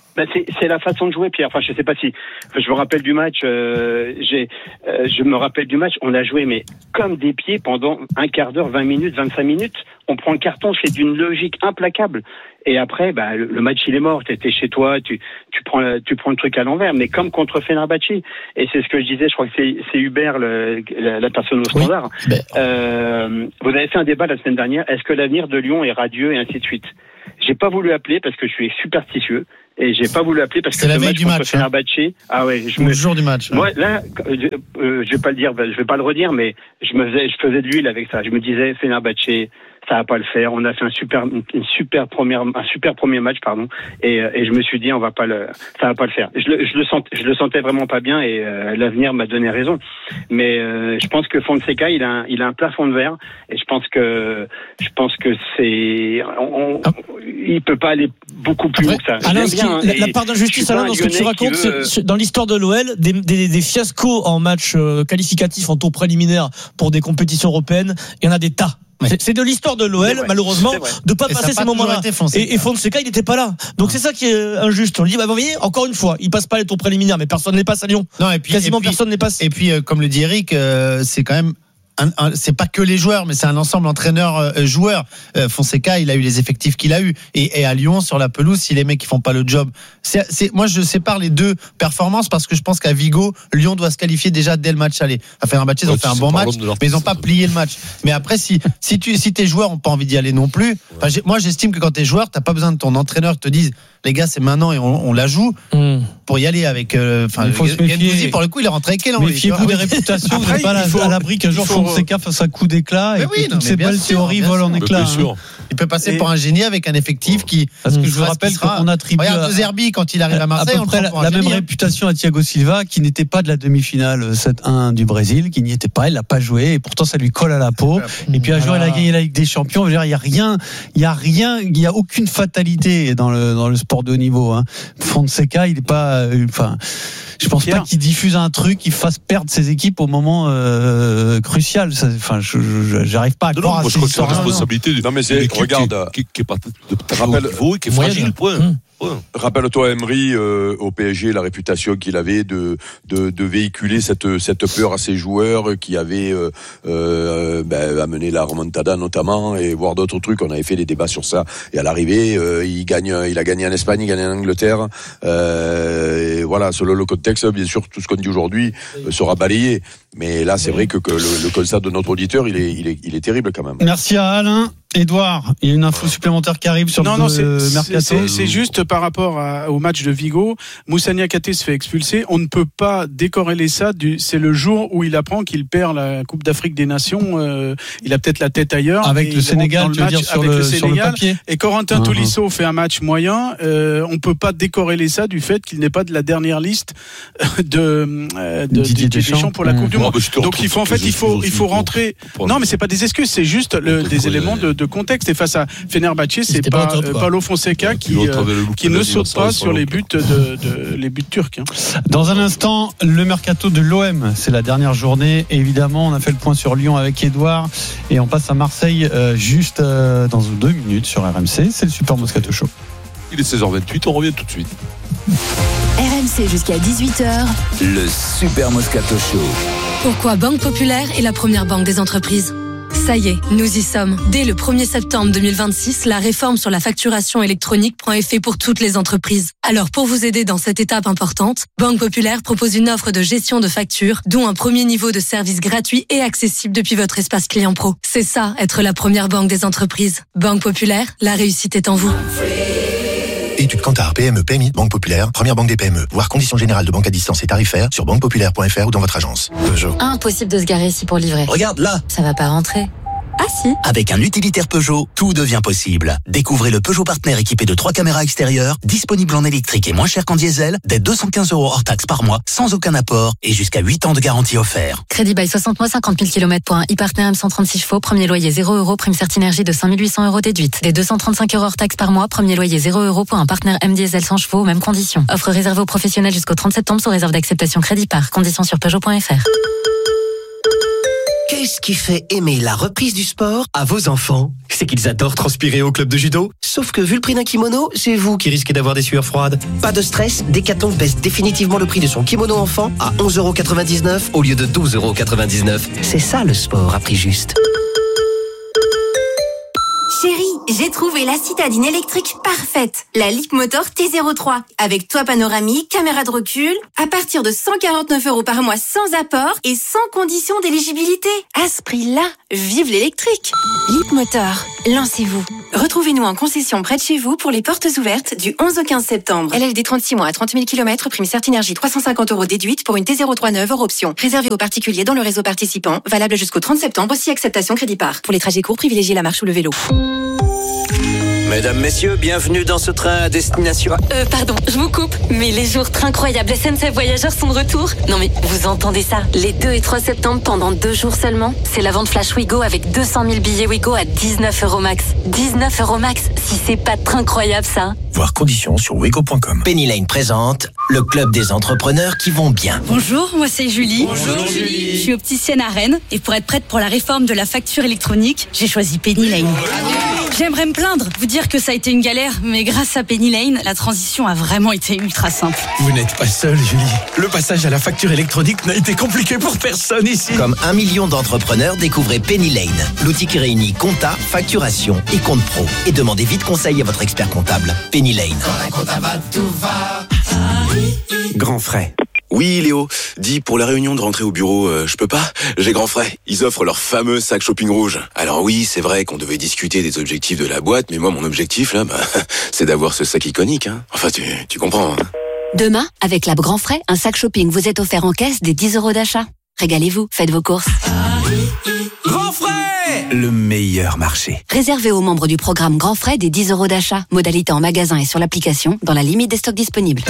C'est la façon de jouer, Pierre. Enfin, je sais pas si je me rappelle du match. Je me rappelle du match. On a joué, mais comme des pieds pendant un quart d'heure, 20 minutes, 25 minutes. On prend le carton, c'est d'une logique implacable. Et après, le match il est mort. T'étais chez toi, tu prends le truc à l'envers. Mais comme contre Fenerbahçe. Et c'est ce que je disais. Je crois que c'est Hubert, la personne au standard. Vous avez fait un débat la semaine dernière. Est-ce que l'avenir de Lyon est radieux et ainsi de suite. J'ai pas voulu appeler parce que je suis superstitieux. Et j'ai pas voulu appeler parce que c'est la le veille match du contre match. Fenerbahçe. Ah ouais, Le jour du match. Moi, là, je vais pas le dire, je vais pas le redire, mais je faisais de l'huile avec ça. Je me disais, Fenerbahçe, ça va pas le faire. On a fait un super premier match, pardon. Et je me suis dit, ça va pas le faire. Je le sentais vraiment pas bien et l'avenir m'a donné raison. Mais je pense que Fonseca, il a un plafond de verre et je pense que il peut pas aller beaucoup plus haut que ça. Alain, la part d'injustice, Alain, dans ce que tu racontes, c'est dans l'histoire de l'OL, des fiascos en match qualificatif, en tour préliminaire pour des compétitions européennes, il y en a des tas. C'est de l'histoire de l'OL, malheureusement, de pas passer ces moments-là. Et Fonseca, il n'était pas là. Donc c'est ça qui est injuste. On dit, vous voyez, encore une fois, il passe pas les tours préliminaires, mais personne ne les passe à Lyon. Non, quasiment personne ne les passe. Et puis, comme le dit Eric, c'est quand même. C'est pas que les joueurs, mais c'est un ensemble entraîneur-joueur. Fonseca, il a eu les effectifs qu'il a eu. Et à Lyon, sur la pelouse, si les mecs ils font pas le job, moi je sépare les deux performances parce que je pense qu'à Vigo, Lyon doit se qualifier déjà dès le match aller. À Fenerbahçe, ils ont fait un bon match, mais ils ont pas plié le match. Mais après, si tes joueurs ont pas envie d'y aller non plus, moi j'estime que quand t'es joueur, t'as pas besoin de ton entraîneur qui te dise, les gars, c'est maintenant et on la joue pour y aller avec. Gendouzi, pour le coup, il est rentré avec Kélan. Méfiez-vous des réputations. Vous n'êtes pas à l'abri qu'un jour Fonseca fasse un coup d'éclat et que toutes ces belles théories volent en éclats. Il peut passer pour un génie avec un effectif qui. Parce que je vous rappelle qu'on attribue à Zerbi quand il arrive à Marseille, à peu près la même réputation à Thiago Silva, qui n'était pas de la demi-finale 7-1 du Brésil, qui n'y était pas, il l'a pas joué, et pourtant ça lui colle à la peau. Et puis un jour il a gagné la Ligue des Champions. Il y a aucune fatalité dans le sport de haut niveau. Fonseca, il est pas. Je pense pas qu'il diffuse un truc qui fasse perdre ses équipes au moment crucial. J'arrive pas à croire à cette histoire. C'est la responsabilité d'une équipe qui est pas de niveau et qui est fragile. Rappelle-toi Emery au PSG, la réputation qu'il avait de véhiculer cette peur à ses joueurs qui avaient amené la remontada notamment et voir d'autres trucs. On avait fait des débats sur ça. Et à l'arrivée, il a gagné en Espagne, il gagne en Angleterre. Et voilà, selon le contexte, bien sûr, tout ce qu'on dit aujourd'hui sera balayé. Mais là, c'est vrai que le constat de notre auditeur, il est terrible quand même. Merci à Alain. Édouard, il y a une info supplémentaire qui arrive sur le mercato. C'est juste par rapport au match de Vigo. Moussa Niakhaté se fait expulser. On ne peut pas décorréler ça. C'est le jour où il apprend qu'il perd la Coupe d'Afrique des Nations. Il a peut-être la tête ailleurs. Avec le Sénégal, tu veux dire sur le papier. Et Corentin Tolisso fait un match moyen. On ne peut pas décorréler ça du fait qu'il n'est pas de la dernière liste de Didier Deschamps pour la Coupe du Monde. Donc il faut rentrer. Non, mais c'est pas des excuses. C'est juste des éléments de contexte. Et face à Fenerbahçe, c'est pas Paulo Fonseca qui ne saute pas sur les buts turcs. Dans un instant, le mercato de l'OM, c'est la dernière journée. Et évidemment, on a fait le point sur Lyon avec Édouard et on passe à Marseille juste dans 2 minutes sur RMC. C'est le Super Moscato Show. Il est 16h28, on revient tout de suite. RMC jusqu'à 18h. Le Super Moscato Show. Pourquoi Banque Populaire est la première banque des entreprises? Ça y est, nous y sommes. Dès le 1er septembre 2026, la réforme sur la facturation électronique prend effet pour toutes les entreprises. Alors pour vous aider dans cette étape importante, Banque Populaire propose une offre de gestion de factures, dont un premier niveau de service gratuit et accessible depuis votre espace client pro. C'est ça, être la première banque des entreprises. Banque Populaire, la réussite est en vous. Études Kantar, PME, PMI, Banque Populaire, première banque des PME. Voir conditions générales de banque à distance et tarifaires sur banquepopulaire.fr ou dans votre agence. Peugeot. Impossible de se garer ici pour livrer. Regarde là. Ça va pas rentrer. Ah si. Avec un utilitaire Peugeot, tout devient possible. Découvrez le Peugeot Partner équipé de 3 caméras extérieures, disponible en électrique et moins cher qu'en diesel, dès 215 € hors taxe par mois, sans aucun apport et jusqu'à 8 ans de garantie offert. Crédit bail 60 mois, 50 000 km pour un e-Partner M136 chevaux, premier loyer 0 €, prime Certinergie de 5 800 € déduite. Dès 235 € hors taxe par mois, premier loyer 0 € pour un Partner M diesel 100 chevaux, mêmes conditions. Offre réservée aux professionnels jusqu'au 30 septembre sous réserve d'acceptation crédit par. Conditions sur Peugeot.fr. Qu'est-ce qui fait aimer la reprise du sport à vos enfants? C'est qu'ils adorent transpirer au club de judo. Sauf que vu le prix d'un kimono, c'est vous qui risquez d'avoir des sueurs froides. Pas de stress, Decathlon baisse définitivement le prix de son kimono enfant à 11,99€ au lieu de 12,99€. C'est ça le sport à prix juste. Chérie, j'ai trouvé la citadine électrique parfaite. La Leapmotor T03. Avec toit panoramique, caméra de recul. À partir de 149€ par mois sans apport et sans condition d'éligibilité. À ce prix-là, vive l'électrique. Leapmotor, lancez-vous. Retrouvez-nous en concession près de chez vous pour les portes ouvertes du 11 au 15 septembre. LLD 36 mois à 30 000 km, prime Certinergie 350€ déduite pour une T03 neuve hors option. Réservé aux particuliers dans le réseau participant. Valable jusqu'au 30 septembre, aussi acceptation crédit par. Pour les trajets courts, privilégiez la marche ou le vélo. Mesdames, messieurs, bienvenue dans ce train à destination. Pardon, je vous coupe, mais les jours incroyables SNCF Voyageurs sont de retour. Non mais, vous entendez ça? Les 2 et 3 septembre, pendant 2 jours seulement, c'est la vente flash Ouigo avec 200 000 billets Ouigo à 19€ max. 19€ max, si c'est pas incroyable ça. Voir conditions sur Ouigo.com. Penny Lane présente le club des entrepreneurs qui vont bien. Bonjour, moi c'est Julie. Bonjour Julie. Je suis opticienne à Rennes et pour être prête pour la réforme de la facture électronique, j'ai choisi Penny Lane. J'aimerais me plaindre, vous dire que ça a été une galère, mais grâce à Penny Lane, la transition a vraiment été ultra simple. Vous n'êtes pas seule, Julie. Le passage à la facture électronique n'a été compliqué pour personne ici. Comme 1 million d'entrepreneurs, découvrez Penny Lane, l'outil qui réunit compta, facturation et compte pro. Et demandez vite conseil à votre expert comptable. Penny Lane. Quand la compta va, tout va. Grand frais. Oui, Léo. Dis, pour la réunion de rentrée au bureau, je peux pas? J'ai grand frais. Ils offrent leur fameux sac shopping rouge. Alors oui, c'est vrai qu'on devait discuter des objectifs de la boîte, mais moi, mon objectif, là, c'est d'avoir ce sac iconique, hein. Enfin, tu comprends, hein. Demain, avec l'app Grand Frais, un sac shopping vous est offert en caisse des 10€ d'achat. Régalez-vous, faites vos courses. Grand frais! Le meilleur marché. Réservé aux membres du programme Grand Frais des 10€ d'achat. Modalité en magasin et sur l'application, dans la limite des stocks disponibles.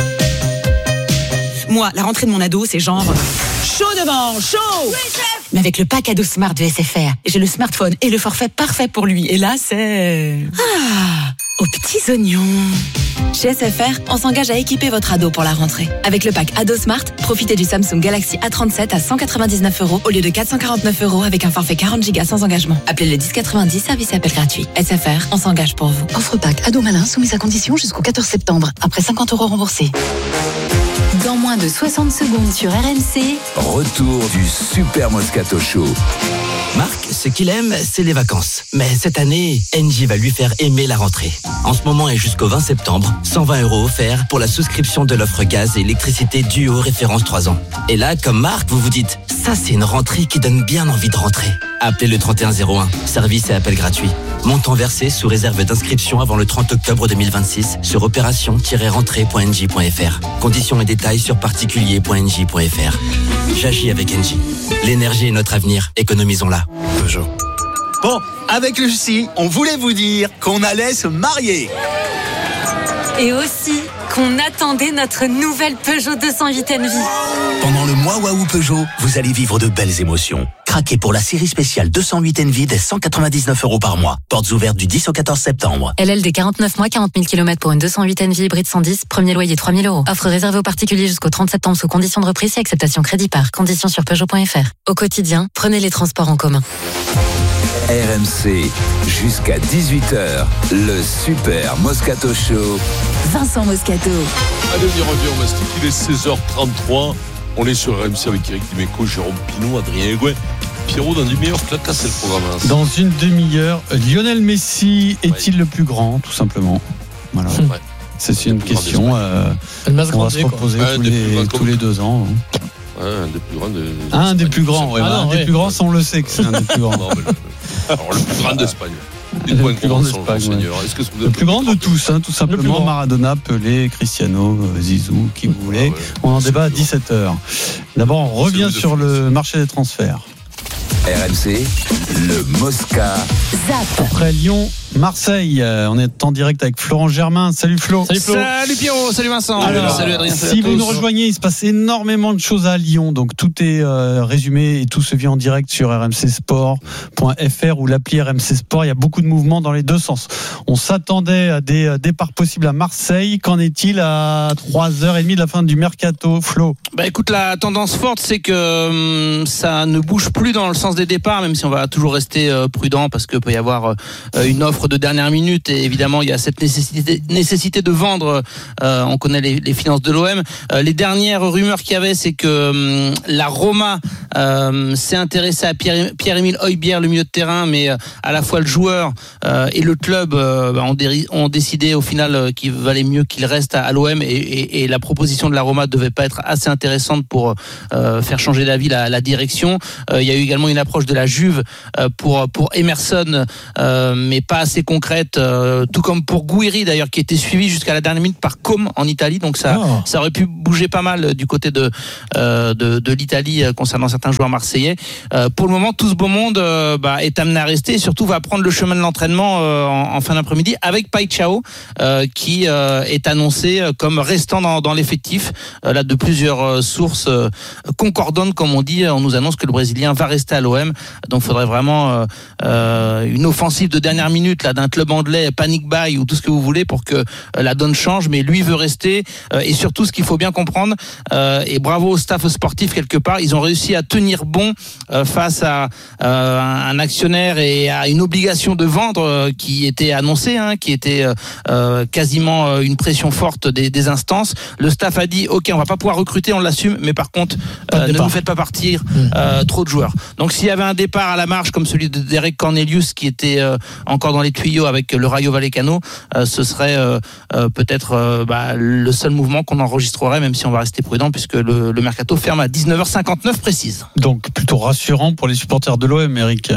Moi, la rentrée de mon ado, c'est genre chaud devant, chaud. Oui, chef. Mais avec le pack ado Smart de SFR, j'ai le smartphone et le forfait parfait pour lui. Et là, c'est aux petits oignons. Chez SFR, on s'engage à équiper votre ado pour la rentrée. Avec le pack ado Smart, profitez du Samsung Galaxy A37 à 199€ au lieu de 449€ avec un forfait 40 Go sans engagement. Appelez le 1090, service et appel gratuit. SFR, on s'engage pour vous. Offre pack ado malin soumise à condition jusqu'au 14 septembre. Après 50€ remboursés. Dans moins de 60 secondes sur RMC. Retour du Super Moscato Show. Marc, ce qu'il aime, c'est les vacances. Mais cette année, Engie va lui faire aimer la rentrée. En ce moment et jusqu'au 20 septembre, 120€ offerts pour la souscription de l'offre gaz et électricité Duo référence 3 ans. Et là, comme Marc, vous vous dites, ça c'est une rentrée qui donne bien envie de rentrer. Appelez le 3101, service et appel gratuit. Montant versé sous réserve d'inscription avant le 30 octobre 2026 sur opération-rentrée.engie.fr. Conditions et détails sur particulier.engie.fr. J'agis avec Engie. L'énergie est notre avenir, économisons-la. Peugeot. Bon, avec Lucie, on voulait vous dire qu'on allait se marier. Et aussi qu'on attendait notre nouvelle Peugeot 208 Envie. Pendant le mois Waouh Peugeot, vous allez vivre de belles émotions. Craquez pour la série spéciale 208 Envie dès 199€ par mois. Portes ouvertes du 10 au 14 septembre. LLD 49 mois, 40 000 km pour une 208 Envie hybride 110, premier loyer 3 000€. Offre réservée aux particuliers jusqu'au 30 septembre sous conditions de reprise et acceptation crédit par. Conditions sur Peugeot.fr. Au quotidien, prenez les transports en commun. RMC, jusqu'à 18h, le Super Moscato Show. Vincent Moscato. Allez, on y revient, on mastique. Il est 16h33. On est sur RMC avec Eric Dimeco, Jérôme Pinault, Adrien Egouin. Pierrot, dans une demi-heure, Clacas, c'est le programme. Dans une demi-heure, Lionel Messi est-il le plus grand, tout simplement? Voilà. Ouais. C'est une question qu'on va se reposer tous les 2 ans. Un des plus grands. Un des plus grands, ouais. Un des plus grands, on le sait que c'est un des plus grands. Alors, le plus grand d'Espagne. Le plus grand d'Espagne. Le plus grand de tous, tout simplement. Maradona, Pelé, Cristiano, Zizou, qui vous voulez. On en débat à 17h. D'abord, on revient sur le marché des transferts. RMC, le Mosca. Zap. Après Lyon, Marseille, on est en direct avec Florent Germain. Salut Flo. Salut Pierrot, salut Vincent. Alors, salut Adrien. Si vous nous rejoignez, il se passe énormément de choses à Lyon, donc tout est résumé et tout se vit en direct sur rmcsport.fr ou l'appli RMC Sport. Il y a beaucoup de mouvements dans les deux sens. On s'attendait à des départs possibles à Marseille. Qu'en est-il à 3h30 de la fin du mercato, Flo? Écoute, la tendance forte, c'est que ça ne bouge plus dans le sens des départs, même si on va toujours rester prudent parce qu'il peut y avoir une offre de dernière minute et évidemment il y a cette nécessité de vendre. On connaît les finances de l'OM. Les dernières rumeurs qu'il y avait, c'est que la Roma s'est intéressée à Pierre-Emile Højbjerg, le milieu de terrain, mais à la fois le joueur et le club ont décidé au final qu'il valait mieux qu'il reste à l'OM et la proposition de la Roma devait pas être assez intéressante pour faire changer d'avis la direction. Il y a eu également une approche de la Juve pour Emerson, mais pas assez concrète, tout comme pour Gouiri d'ailleurs, qui était suivi jusqu'à la dernière minute par Com en Italie, donc ça aurait pu bouger pas mal du côté de l'Italie concernant certains joueurs marseillais. Pour le moment, tout ce beau monde est amené à rester et surtout va prendre le chemin de l'entraînement en fin d'après-midi avec Paixão qui est annoncé comme restant dans l'effectif. Là, de plusieurs sources concordantes, comme on dit, on nous annonce que le Brésilien va rester à l'OM, donc il faudrait vraiment une offensive de dernière minute là d'un club anglais, panic buy ou tout ce que vous voulez pour que la donne change, mais lui veut rester et surtout ce qu'il faut bien comprendre et bravo au staff sportif quelque part, ils ont réussi à tenir bon face à un actionnaire et à une obligation de vendre qui était annoncée, qui était quasiment une pression forte des instances. Le staff a dit ok, on va pas pouvoir recruter, on l'assume, mais par contre ne nous faites pas partir trop de joueurs. Donc s'il y avait un départ à la marge comme celui de Derek Cornelius qui était encore dans les tuyaux avec le Rayo Vallecano, ce serait peut-être le seul mouvement qu'on enregistrerait, même si on va rester prudent puisque le mercato ferme à 19h59 précise. Donc plutôt rassurant pour les supporters de l'OM, Eric.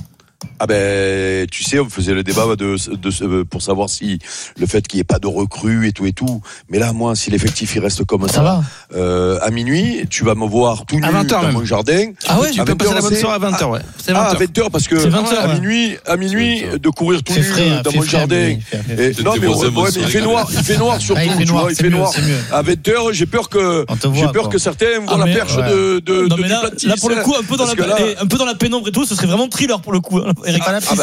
Tu sais, on faisait le débat pour savoir si le fait qu'il n'y ait pas de recrues et tout. Mais là, moi, si l'effectif il reste comme ça à minuit, tu vas me voir tout nu dans mon jardin. Ah ouais, tu peux passer la bonne soirée à 20h, ouais. C'est 20h. À 20h parce que à minuit de courir tout nu dans mon jardin. Non, mais il fait noir surtout. Il fait noir. À 20h, j'ai peur que certains voient la perche de Duplantis. Là, pour le coup, un peu dans la pénombre et tout, ce serait vraiment thriller pour le coup. Eric.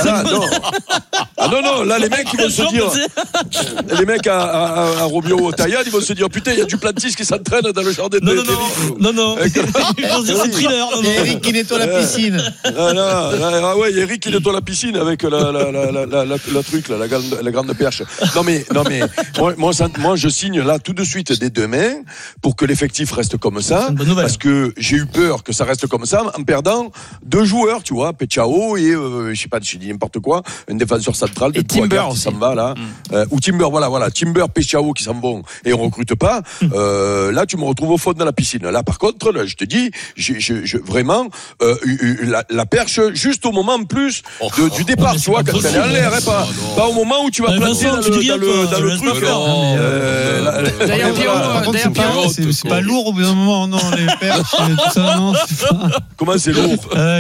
Non, là les mecs ils vont se dire, les mecs à Romeo Tayad, ils vont se dire putain, il y a Duplantis qui s'entraîne dans le jardin de Non. Ils vont se dire c'est thriller. Eric qui nettoie la piscine. Eric qui nettoie la piscine avec la truc là, la grande perche. Non mais moi je signe là tout de suite dès demain pour que l'effectif reste comme ça, parce que j'ai eu peur que ça reste comme ça en perdant deux joueurs, tu vois, Paixão et je sais pas, je dis n'importe quoi, un défenseur central de Timber qui s'en va là, ou Timber, voilà, Timber, Paixão qui s'en vont et on recrute pas. Là, tu me retrouves au fond de la piscine. Là, par contre, là, je te dis, vraiment la perche juste au moment en plus du départ, tu vois, quand elle est en l'air, pas au moment où tu vas planter dans le truc. D'ailleurs, c'est pas lourd au bout d'un moment, non, les perches, tout ça, non. Comment c'est lourd?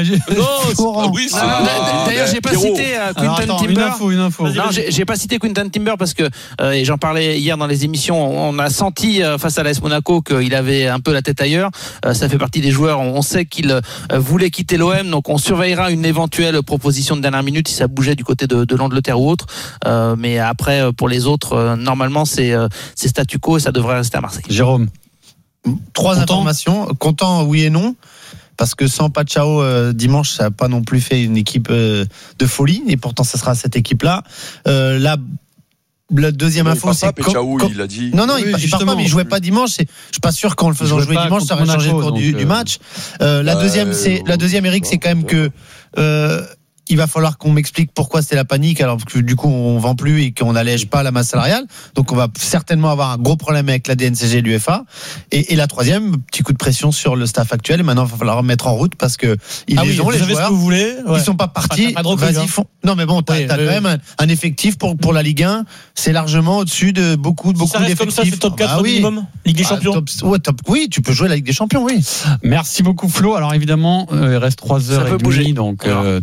D'ailleurs, j'ai pas cité Quinton Timber. Une info. Non, j'ai pas cité Quinton Timber parce que et j'en parlais hier dans les émissions. On a senti face à l'AS Monaco qu'il avait un peu la tête ailleurs. Ça fait partie des joueurs. On sait qu'il voulait quitter l'OM, donc on surveillera une éventuelle proposition de dernière minute si ça bougeait du côté de l'Angleterre ou autre. Mais après, pour les autres, normalement, c'est statu quo et ça devrait rester à Marseille. Jérôme, trois informations. Content, oui et non. Parce que sans Paixão dimanche, ça n'a pas non plus fait une équipe de folie, et pourtant ça sera cette équipe-là. La deuxième info, c'est Paixão, il a dit. Non, il part pas, mais il jouait pas dimanche. Je suis pas sûr qu'en le faisant jouer dimanche, ça aurait changé le cours du match. La deuxième, Eric, c'est quand même que il va falloir qu'on m'explique pourquoi c'était la panique, alors que du coup on vend plus et qu'on n'allège pas la masse salariale, donc on va certainement avoir un gros problème avec la DNCG et l'UEFA. Et la troisième, petit coup de pression sur le staff actuel, et maintenant il va falloir remettre en route parce que les joueurs, ce que vous voulez, ils sont pas partis. Vas-y, non mais bon, t'as quand même un effectif pour la Ligue 1, c'est largement au-dessus de beaucoup d'effectifs. Comme ça, c'est top 4 minimum, Ligue des Champions. Oui, tu peux jouer la Ligue des Champions, oui. Merci beaucoup Flo. Alors évidemment, il reste 3h30, donc tout ça.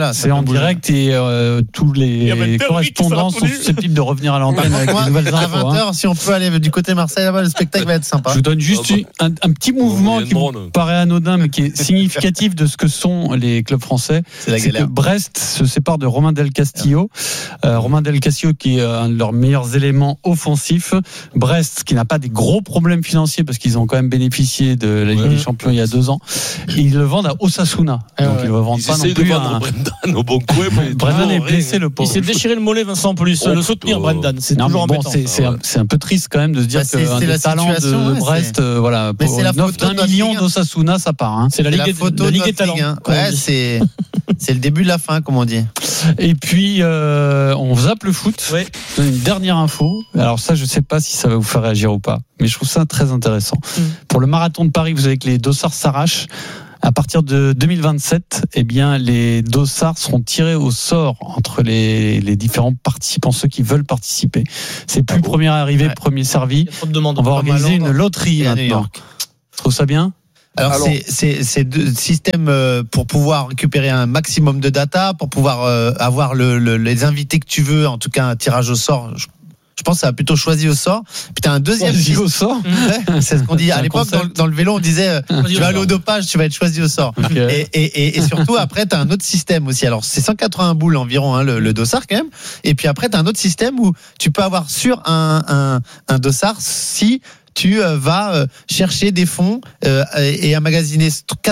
voilà, c'est en direct et tous les correspondants sont susceptibles de revenir à l'antenne avec les nouvelles infos. À 20h, si on peut aller du côté Marseille, là-bas, le spectacle va être sympa. Je vous donne juste un petit mouvement qui me paraît anodin, mais qui est significatif de ce que sont les clubs français. C'est que Brest se sépare de Romain Del Castillo. Romain Del Castillo qui est un de leurs meilleurs éléments offensifs. Brest qui n'a pas des gros problèmes financiers parce qu'ils ont quand même bénéficié de la Ligue des Champions il y a 2 ans. Et ils le vendent à Osasuna. Donc ils ne le vendent pas non plus. Brendan au bon coin. Brendan est blessé, le pauvre. Il s'est déchiré le mollet, Vincent, en plus. Le soutenir, Brendan. C'est toujours embêtant. C'est un peu triste quand même de se dire qu'un des talents de Brest, voilà, pour une offre d'1 million d'Osasuna, ça part. C'est la Ligue des talents. C'est le début de la fin, comme on dit. Et puis, on zappe le foot. Ouais. Une dernière info. Alors ça, je ne sais pas si ça va vous faire réagir ou pas, mais je trouve ça très intéressant. Pour le marathon de Paris, vous savez que les dossards s'arrachent. À partir de 2027, eh bien, les dossards seront tirés au sort entre les différents participants, ceux qui veulent participer. C'est plus premier arrivé, premier servi. On va organiser une loterie maintenant. Je trouve ça bien. Alors c'est deux systèmes pour pouvoir récupérer un maximum de data, pour pouvoir avoir les invités que tu veux, en tout cas un tirage au sort. Je pense que ça va plutôt choisi au sort. Puis t'as un deuxième choisi au sort. C'est ce qu'on dit à l'époque dans le vélo, on disait tu vas aller au dopage, tu vas être choisi au sort. Okay. Et surtout après t'as un autre système aussi. Alors c'est 180 boules environ le dossard quand même. Et puis après t'as un autre système où tu peux avoir sur un dossard si tu vas chercher des fonds et emmagasiner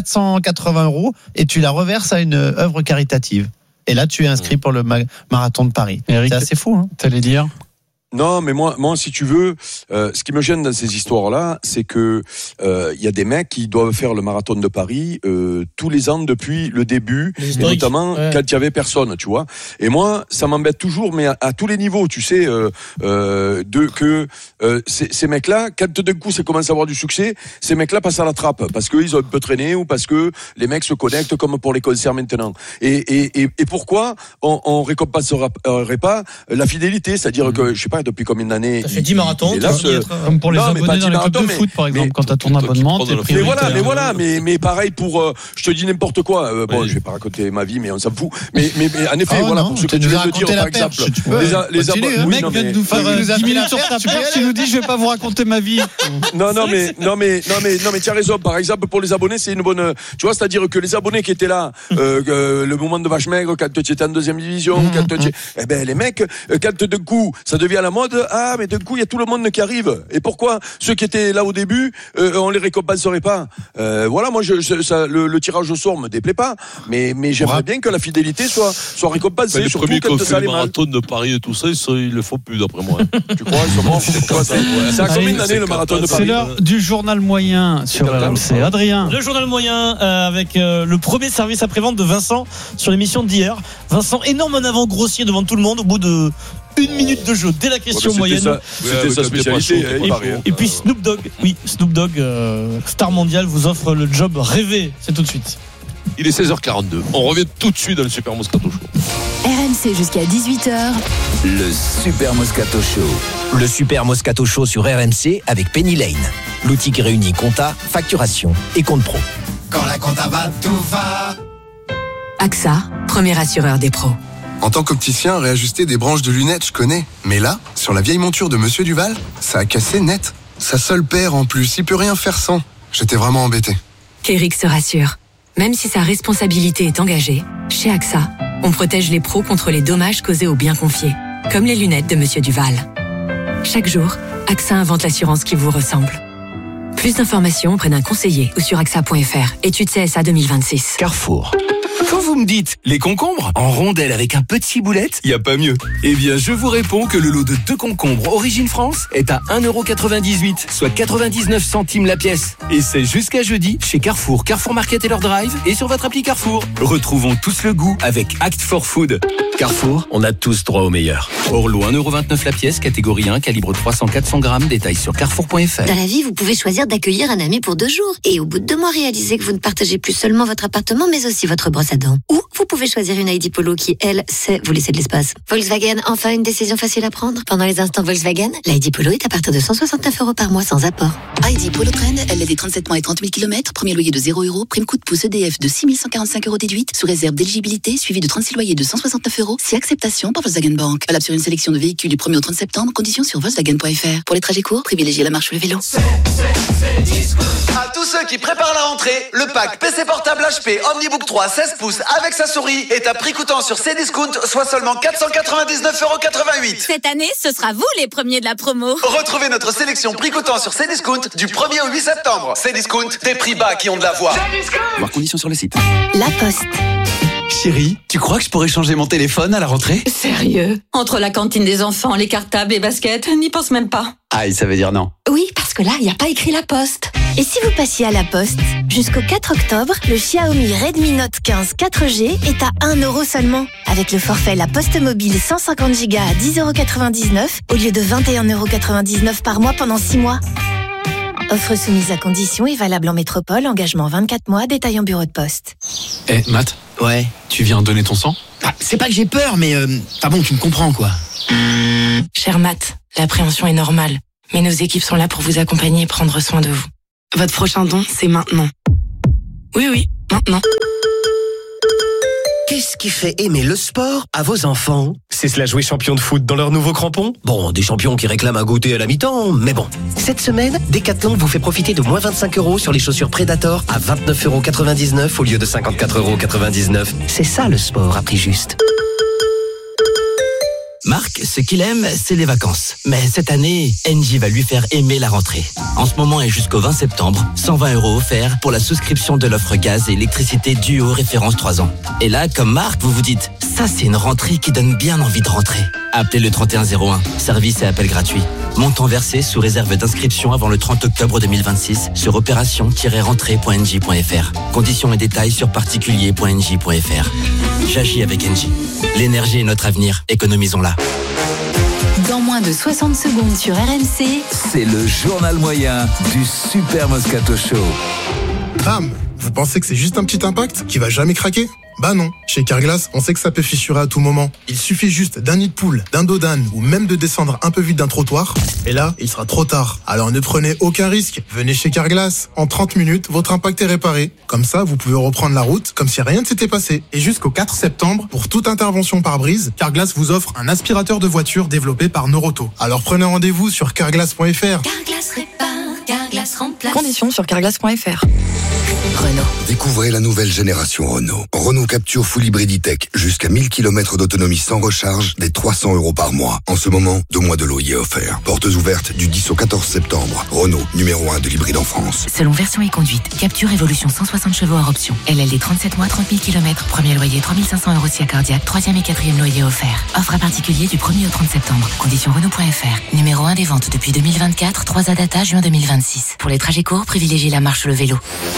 480 € et tu la reverses à une œuvre caritative. Et là tu es inscrit pour le marathon de Paris. Eric, c'est assez fou. T'allais dire? Non, mais moi, si tu veux, ce qui me gêne dans ces histoires-là, c'est que y a des mecs qui doivent faire le marathon de Paris tous les ans depuis le début, et notamment quand il y avait personne, tu vois. Et moi, ça m'embête toujours, mais à tous les niveaux, tu sais, ces mecs-là, quand d'un coup ça commence à avoir du succès, ces mecs-là passent à la trappe parce qu'ils ont un peu traîné ou parce que les mecs se connectent comme pour les concerts maintenant. Et pourquoi on récompenserait pas la fidélité, c'est-à-dire que je sais pas depuis combien d'années. Ça fait 10 marathons. Comme pour les abonnés dans les clubs de foot, par exemple, quand tu as ton abonnement. Mais pareil pour, je te dis n'importe quoi. Bon, je vais pas raconter ma vie, mais on s'en fout. Mais en effet, voilà, pour ce que tu viens de dire, par exemple. Les abonnés. Le mec vient de nous faire 10 minutes sur ta perche, tu nous dis, je vais pas vous raconter ma vie. Non, mais tu as raison. Par exemple, pour les abonnés, c'est une bonne, tu vois, c'est-à-dire que les abonnés qui étaient là, le moment de vache maigre, quand tu étais en 2e division, eh ben, les mecs, quand d'un coup, ça devient à la mode, mais d'un coup, il y a tout le monde qui arrive. Et pourquoi ceux qui étaient là au début, on les récompenserait pas? Voilà, moi, le tirage au sort me déplaît pas, mais j'aimerais bien que la fidélité soit récompensée. Les premiers qui ont fait le marathon de Paris et tout ça, ils le font plus, d'après moi. Tu crois, ils sont morts? C'est à combien d'années le marathon de Paris? C'est l'heure du journal moyen sur RMC. Adrien. Le journal moyen avec le premier service après-vente de Vincent sur l'émission d'hier. Vincent, énorme en avant grossier devant tout le monde au bout de 1 minute de jeu dès la question moyenne. C'était sa spécialité. Et puis Snoop Dogg, star mondial, vous offre le job rêvé. C'est tout de suite. Il est 16h42. On revient tout de suite dans le Super Moscato Show. RMC jusqu'à 18h. Le Super Moscato Show. Le Super Moscato Show sur RMC avec Penny Lane. L'outil qui réunit compta, facturation et compte pro. Quand la compta va, tout va. AXA, premier assureur des pros. En tant qu'opticien, réajuster des branches de lunettes, je connais. Mais là, sur la vieille monture de Monsieur Duval, ça a cassé net. Sa seule paire en plus, il peut rien faire sans. J'étais vraiment embêté. Qu'Eric se rassure. Même si sa responsabilité est engagée, chez AXA, on protège les pros contre les dommages causés aux biens confiés. Comme les lunettes de Monsieur Duval. Chaque jour, AXA invente l'assurance qui vous ressemble. Plus d'informations auprès d'un conseiller ou sur AXA.fr. Étude CSA 2026. Carrefour. Quand vous me dites les concombres en rondelles avec un peu de ciboulette, y a pas mieux. Eh bien, je vous réponds que le lot de 2 concombres Origine France est à 1,98 €, soit 99 centimes la pièce. Et c'est jusqu'à jeudi chez Carrefour, Carrefour Market et leur drive et sur votre appli Carrefour. Retrouvons tous le goût avec Act for Food. Carrefour, on a tous droit au meilleur. Orlo 1,29€ la pièce, catégorie 1, calibre 300-400 grammes, détails sur carrefour.fr. Dans la vie, vous pouvez choisir d'accueillir un ami pour 2 jours. Et au bout de 2 mois, réaliser que vous ne partagez plus seulement votre appartement, mais aussi votre brosse à dents. Ou vous pouvez choisir une ID Polo qui, elle, sait vous laisser de l'espace. Volkswagen, enfin une décision facile à prendre. Pendant les instants Volkswagen, l'ID Polo est à partir de 169€ par mois sans apport. ID Polo Trend, LLD 37 mois et 30 000 km, premier loyer de 0€, prime coup de pouce EDF de 6 145€ déduite, sous réserve d'éligibilité, suivi de 36 loyers de 169€, si acceptation par Volkswagen Bank. Valable sur une sélection de véhicules du 1er au 30 septembre, conditions sur Volkswagen.fr. Pour les trajets courts, privilégiez la marche ou le vélo. À tous ceux qui préparent la rentrée, le pack PC portable HP Omnibook 3 16 pouces avec sa souris est à prix coûtant sur Cdiscount, soit seulement 499,88€. Cette année, ce sera vous les premiers de la promo. Retrouvez notre sélection prix coûtant sur Cdiscount du 1er au 8 septembre. Cdiscount, des prix bas qui ont de la voix. Voir conditions sur le site. La Poste. Chérie, tu crois que je pourrais changer mon téléphone à la rentrée? Sérieux? Entre la cantine des enfants, les cartables, les baskets, n'y pense même pas. Aïe, ça veut dire non. Oui, parce que là, il n'y a pas écrit La Poste. Et si vous passiez à La Poste, jusqu'au 4 octobre, le Xiaomi Redmi Note 15 4G est à 1€ seulement. Avec le forfait La Poste Mobile 150 Go à 10,99€ au lieu de 21,99€ par mois pendant 6 mois. Offre soumise à conditions et valable en métropole, engagement 24 mois, détail en bureau de poste. Matt? Ouais. Tu viens donner ton sang? C'est pas que j'ai peur, mais bon, tu me comprends quoi. Cher Matt, l'appréhension est normale, mais nos équipes sont là pour vous accompagner et prendre soin de vous. Votre prochain don, c'est maintenant. Oui, maintenant. Qu'est-ce qui fait aimer le sport à vos enfants? C'est cela jouer champion de foot dans leurs nouveaux crampons? Bon, des champions qui réclament un goûter à la mi-temps, mais bon. Cette semaine, Decathlon vous fait profiter de moins 25€ sur les chaussures Predator à 29,99€ au lieu de 54,99€. C'est ça le sport à prix juste. Marc, ce qu'il aime, c'est les vacances. Mais cette année, Engie va lui faire aimer la rentrée. En ce moment et jusqu'au 20 septembre, 120€ offerts pour la souscription de l'offre gaz et électricité Duo référence 3 ans. Et là, comme Marc, vous vous dites, ça c'est une rentrée qui donne bien envie de rentrer. Appelez le 3101, service et appel gratuit. Montant versé sous réserve d'inscription avant le 30 octobre 2026 sur opération-rentrée.engie.fr. Conditions et détails sur particulier.engie.fr. J'agis avec Engie. L'énergie est notre avenir, économisons-la. Dans moins de 60 secondes sur RMC, c'est le journal moyen du Super Moscato Show. Bam! Vous pensez que c'est juste un petit impact qui va jamais craquer? Bah non. Chez Carglass, on sait que ça peut fissurer à tout moment. Il suffit juste d'un nid de poule, d'un dos d'âne ou même de descendre un peu vite d'un trottoir. Et là, il sera trop tard. Alors ne prenez aucun risque. Venez chez Carglass. En 30 minutes, votre impact est réparé. Comme ça, vous pouvez reprendre la route comme si rien ne s'était passé. Et jusqu'au 4 septembre, pour toute intervention par brise, Carglass vous offre un aspirateur de voiture développé par Noroto. Alors prenez rendez-vous sur carglass.fr. Carglass répare, Carglass remplace. Conditions sur carglass.fr. Renault. Découvrez la nouvelle génération Renault. Renault Capture Full Hybrid E-Tech. Jusqu'à 1000 km d'autonomie sans recharge, des 300€ par mois. En ce moment, 2 mois de loyer offerts. Portes ouvertes du 10 au 14 septembre. Renault, numéro 1 de l'hybride en France. selon version et conduite. Capture Evolution 160 chevaux hors option. LLD 37 mois, 30 000 km. Premier loyer 3500€ si cardiaque. 3e et 4e loyer offert. Offre à particulier du 1er au 30 septembre. Conditions Renault.fr. Numéro 1 des ventes depuis 2024. 3 data juin 2026. Pour les trajets courts, privilégiez la marche ou le vélo.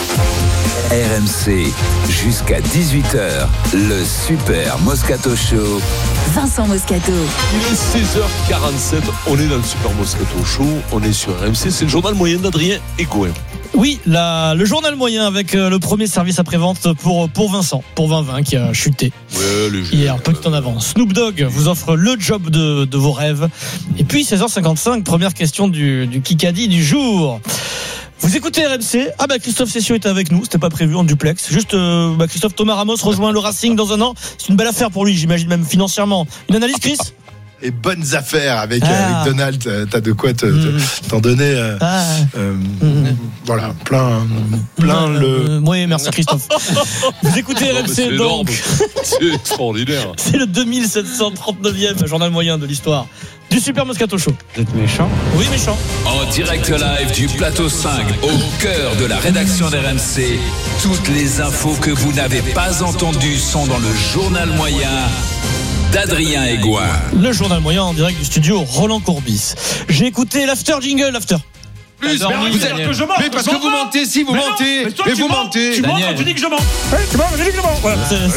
RMC, jusqu'à 18h, le Super Moscato Show. Vincent Moscato. Il est 16h47, on est dans le Super Moscato Show, on est sur RMC, c'est le journal moyen d'Adrien Egoin. Oui, le journal moyen avec le premier service après-vente pour Vincent, pour 2020 qui a chuté hier, petit en avance. Snoop Dogg vous offre le job de vos rêves. Et puis 16h55, première question du Kikadi du jour. Vous écoutez RMC. Christophe Cessieux est avec nous, c'était pas prévu en duplex. Juste Christophe, Thomas Ramos rejoint le Racing dans un an. C'est une belle affaire pour lui, j'imagine même financièrement. Une analyse, Chris? Et bonnes affaires avec Donald, t'as de quoi t'en donner. Voilà, plein le. Oui, merci Christophe. Vous écoutez RMC donc. C'est extraordinaire. C'est le 2739e journal moyen de l'histoire du Super Moscato Show. Vous êtes méchant? Oui, méchant. En direct live du plateau 5, au cœur de la rédaction d'RMC, toutes les infos que vous n'avez pas entendues sont dans le journal moyen d'Adrien Egoin. Le journal moyen en direct du studio Roland Courbis. J'ai écouté l'after jingle, l'after. plus. T'as dormi, Vous êtes Daniel. que je mens. Mais parce que vous mentez, si vous mentez. Mais vous mentez. Tu mens quand tu dis que je mens. Tu mens quand tu dis que je mens. Voilà.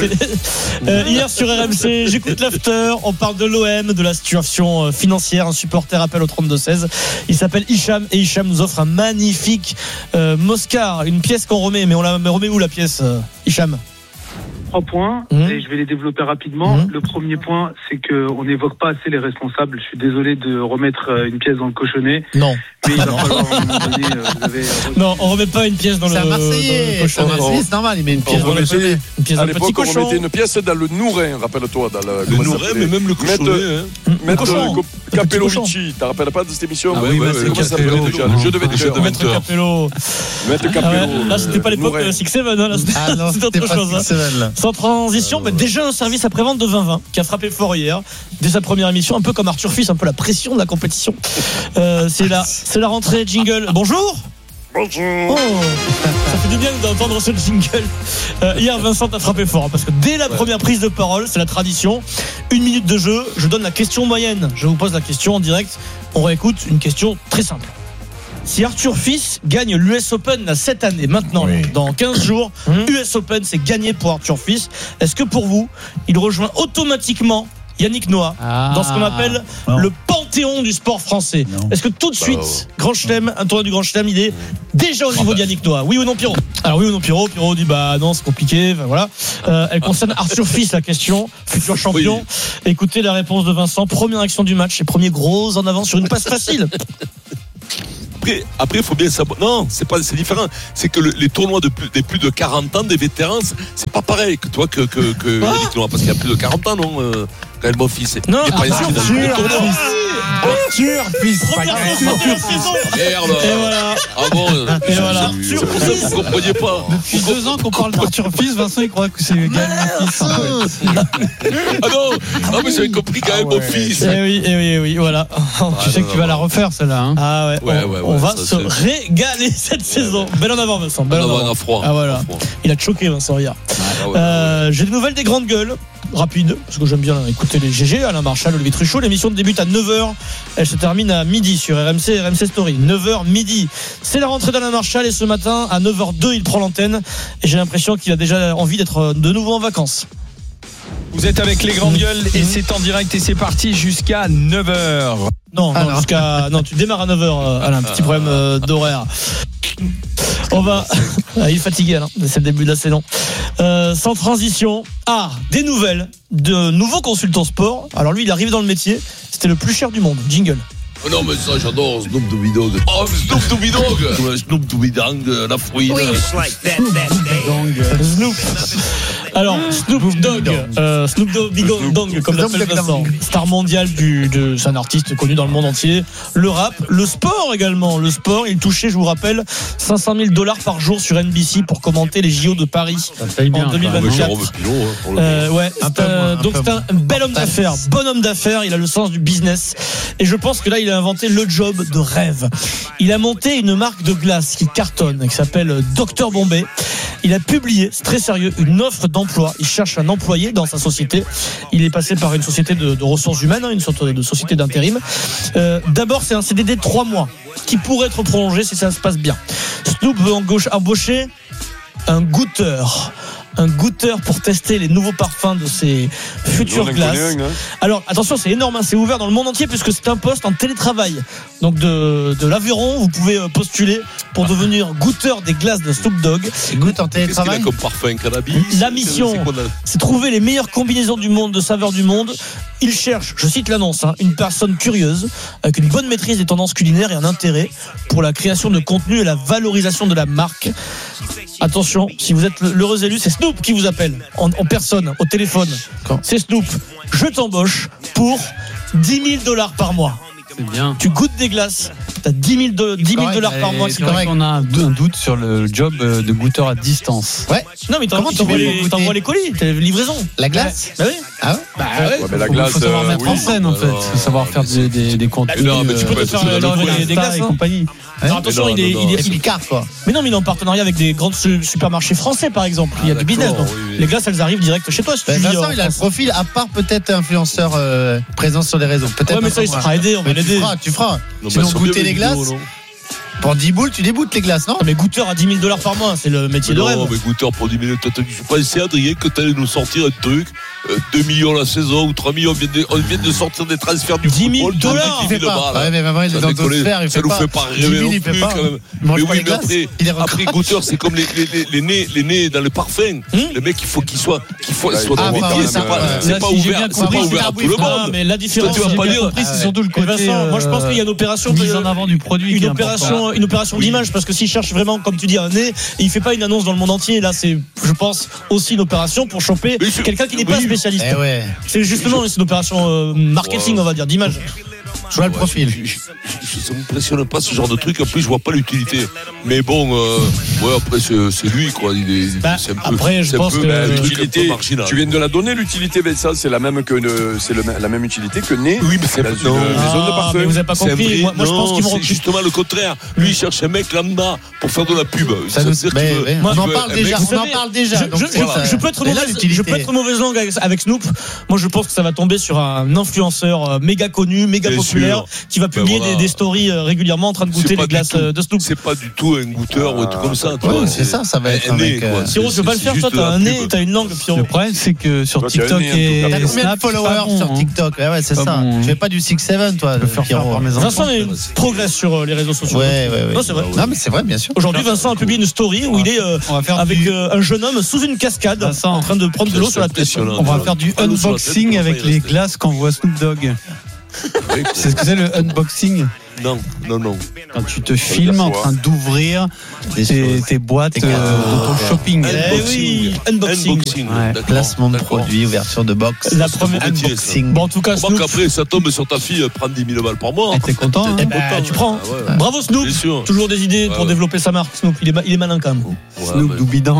Hier sur RMC, j'écoute l'after. On parle de l'OM, de la situation financière. Un supporter appelle au 32-16. Il s'appelle Hicham et Hicham nous offre un magnifique Moscar, une pièce qu'on remet. Mais on la remet où la pièce, Hicham? 3 points et je vais les développer rapidement. Le premier point, c'est qu'on n'évoque pas assez les responsables. Je suis désolé de remettre une pièce dans le cochonnet. Non. Mais il va falloir à un moment donné, Non, on remet pas une pièce dans le cochonnet. C'est normal, il met une pièce dans le cochonnet. Une pièce À dans le petit l'époque, on cochon. remettait une pièce dans le Nourin, rappelle-toi. Dans Le Nourin, mais même le cochonnet. Mettre Capello-Vici. Tu te rappelles pas de cette émission? Oui, comment ça s'appelait déjà? Le jeu de vainqueur. Maître Capello. Maître Capello. Là, c'était pas l'époque de 6-7, là, c'était autre chose. Sans transition, déjà un service après-vente de 2020 qui a frappé fort hier, dès sa première émission, un peu comme Arthur Fils, un peu la pression de la compétition. C'est la rentrée jingle. Bonjour. Bonjour. Ça fait du bien d'entendre ce jingle. Hier, Vincent a frappé fort parce que dès la première prise de parole, c'est la tradition. 1 minute de jeu, je donne la question moyenne. Je vous pose la question en direct. On réécoute une question très simple. Si Arthur Fils gagne l'US Open cette année, maintenant, dans 15 jours, US Open, c'est gagné pour Arthur Fils. Est-ce que pour vous, il rejoint automatiquement Yannick Noah dans ce qu'on appelle le panthéon du sport français? Est-ce que tout de suite, Grand Chelem, un tournoi du Grand Chelem, il est déjà au niveau de Yannick Noah? Oui ou non, Pierrot? Alors oui ou non, Pierrot? Pierrot dit bah non, c'est compliqué. Voilà. Elle concerne Arthur Fils, la question, futur champion. Écoutez la réponse de Vincent. Première action du match et premier gros en avant sur une passe facile. Après, il faut bien savoir. Non, c'est différent. C'est que les tournois des plus de 40 ans, des vétérans, c'est pas pareil que toi que Yannick Noah, parce qu'il y a plus de 40 ans, non, quand même, mon fils. Non, il est pas inscrit dans le tournoi. Arthur Fils. Merde. Et voilà. Ah bon. Et voilà. C'est pour ça que vous compreniez pas. Depuis 2 ans qu'on parle d'Arthur Fils, Vincent il croit que c'est Gaël Fils. Ah non, mais j'avais compris quand même mon fils. Eh oui, voilà. Tu sais que tu vas la refaire celle-là. Hein. Ah ouais. On va se régaler cette saison. Belle en avant, Vincent. Belle en avant. Froid. Ah voilà. Il a choqué, Vincent hier. J'ai des nouvelles des grandes gueules. Rapide, parce que j'aime bien écouter les GG. Alain Marchal, Olivier Truchot. L'émission débute à 9h. Elle se termine à midi sur RMC et RMC Story. 9h midi. C'est la rentrée d'Alain Marchal et ce matin, à 9h02, il prend l'antenne. Et j'ai l'impression qu'il a déjà envie d'être de nouveau en vacances. Vous êtes avec les grandes gueules et c'est en direct et c'est parti jusqu'à 9h. Non, tu démarres à 9h, Alain. Petit problème d'horaire. On va. Il est fatigué, Alain. C'est le début de la saison. Sans transition. Des nouvelles de nouveaux consultants sport. Alors lui, il est arrivé dans le métier. C'était le plus cher du monde. Jingle. Oh non, mais ça, j'adore Snoop Doggy Dogg. Oh, Snoop Doggy Dogg. Snoop Doggy Dogg, la fouine. Snoop. Alors, Snoop Dogg, comme l'appelle Vincent. Star mondial c'est un artiste connu dans le monde entier. Le rap, le sport également. Le sport, il touchait, je vous rappelle, $500,000 par jour sur NBC pour commenter les JO de Paris en 2024. Donc c'est un bel homme d'affaires, bon homme d'affaires. Il a le sens du business. Et je pense que là, il a inventé le job de rêve. Il a monté une marque de glace qui cartonne, qui s'appelle Dr Bombay. Il a publié, c'est très sérieux, une offre d'emploi. Il cherche un employé dans sa société. Il est passé par une société de ressources humaines, une sorte de société d'intérim. D'abord, c'est un CDD de 3 mois qui pourrait être prolongé si ça se passe bien. Snoop veut embaucher un goûteur pour tester les nouveaux parfums de ses futures glaces. Alors attention, c'est énorme, c'est ouvert dans le monde entier puisque c'est un poste en télétravail. Donc de l'Aveyron, vous pouvez postuler pour devenir goûteur des glaces de Snoop Dogg. Goûte en télétravail. Qu'est-ce qu'il a comme parfum, cannabis? La mission, c'est trouver les meilleures combinaisons du monde, de saveurs du monde. Il cherche, je cite l'annonce, une personne curieuse avec une bonne maîtrise des tendances culinaires et un intérêt pour la création de contenu et la valorisation de la marque. Attention, si vous êtes l'heureux élu, c'est Snoop qui vous appelle en personne, au téléphone. C'est Snoop. Je t'embauche pour $10,000 par mois. C'est bien. Tu goûtes des glaces, t'as $10,000 par mois. C'est vrai qu'on a un doute sur le job de goûteur à distance. Ouais. Non, mais t'envoies les colis, t'as livraison. La glace. Bah oui. Ah ouais. Ouais, mais la glace. Faut savoir mettre en scène, en fait. Faut savoir faire des contenus. Non, mais tu peux te faire des glaces et compagnie. Alors attention, il carte quoi. Mais non, mais il est en partenariat avec des grands supermarchés français par exemple. Il y a du business. Donc les glaces, elles arrivent direct chez toi. Vincent, il a le profil, à part peut-être influenceur présent sur les réseaux. Peut-être. Ouais, mais ça, il sera aidé. On va l'aider. Tu feras. Sinon, goûter les glaces. Pour 10 boules, tu déboutes les glaces, non? Mais goûteur à 10 000 $ par mois, c'est le métier de rêve. Non, mais goûteur pour 10 000 $. Je pensais, Adrien, que tu allais nous sortir un truc. 2 millions la saison ou 3 millions. On vient de sortir des transferts du 10 000 football. $. Ouais, mais maman, il est dans d'autres sphères. Ça nous fait pas rêver non plus, quand même. Mais oui, mais après, goûteur, c'est comme les nez dans le parfum. Le mec, il faut qu'il soit dans le métier. C'est pas ouvert à tout le monde. Mais la différence, c'est surtout le côté. Vincent, moi je pense qu'il y a une opération mise en avant du produit, une opération d'image, parce que s'il cherche vraiment, comme tu dis, un nez, il fait pas une annonce dans le monde entier. Là, c'est, je pense, aussi une opération pour choper quelqu'un qui n'est pas spécialiste. C'est justement une opération marketing, on va dire, d'image. Je vois le profil. Ça me impressionne pas ce genre de truc. En plus, je vois pas l'utilité. Mais bon, après c'est lui quoi. C'est un peu. Après, je pense que l'utilité, tu viens de la donner l'utilité. Ça, c'est la même la même utilité que nez. Oui, mais c'est pas les zones de parfum. Mais vous avez pas compris. Moi, je pense qu'ils vont c'est justement le contraire. Lui, il cherche un mec lambda pour faire de la pub. On en parle déjà. Je peux être mauvaise langue avec Snoop. Moi, je pense que ça va tomber sur un influenceur méga connu, méga populaire, qui va publier des stories régulièrement en train de goûter les glaces de Snoop. C'est pas du tout un goûteur ou un truc comme ça. C'est ça va être un mec. Siro, tu veux pas le faire, toi, t'as un nez, t'as une langue. Le problème, c'est que sur TikTok et t'as combien de followers sur TikTok? Ouais, c'est ça. Tu fais pas du 6-7, toi. Vincent progresse sur les réseaux sociaux. Ouais. Non, c'est vrai. Non, mais c'est vrai, bien sûr. Aujourd'hui, Vincent a publié une story où il est avec un jeune homme sous une cascade en train de prendre de l'eau sur la tête. On va faire du unboxing avec les glaces qu'envoie Snoop Dogg. C'est ce que c'est le unboxing? Non. Quand tu te filmes en train d'ouvrir tes boîtes de ton shopping. Oui, unboxing. Placement de produits, ouverture de box. La première unboxing. Bon, en tout cas, Snoop. Après, ça tombe sur ta fille, prendre 10 000 $ par mois. T'es content, hein? Tu prends. Bravo Snoop. Toujours des idées pour développer sa marque. Snoop, il est malin quand même. Snoop Doubidant.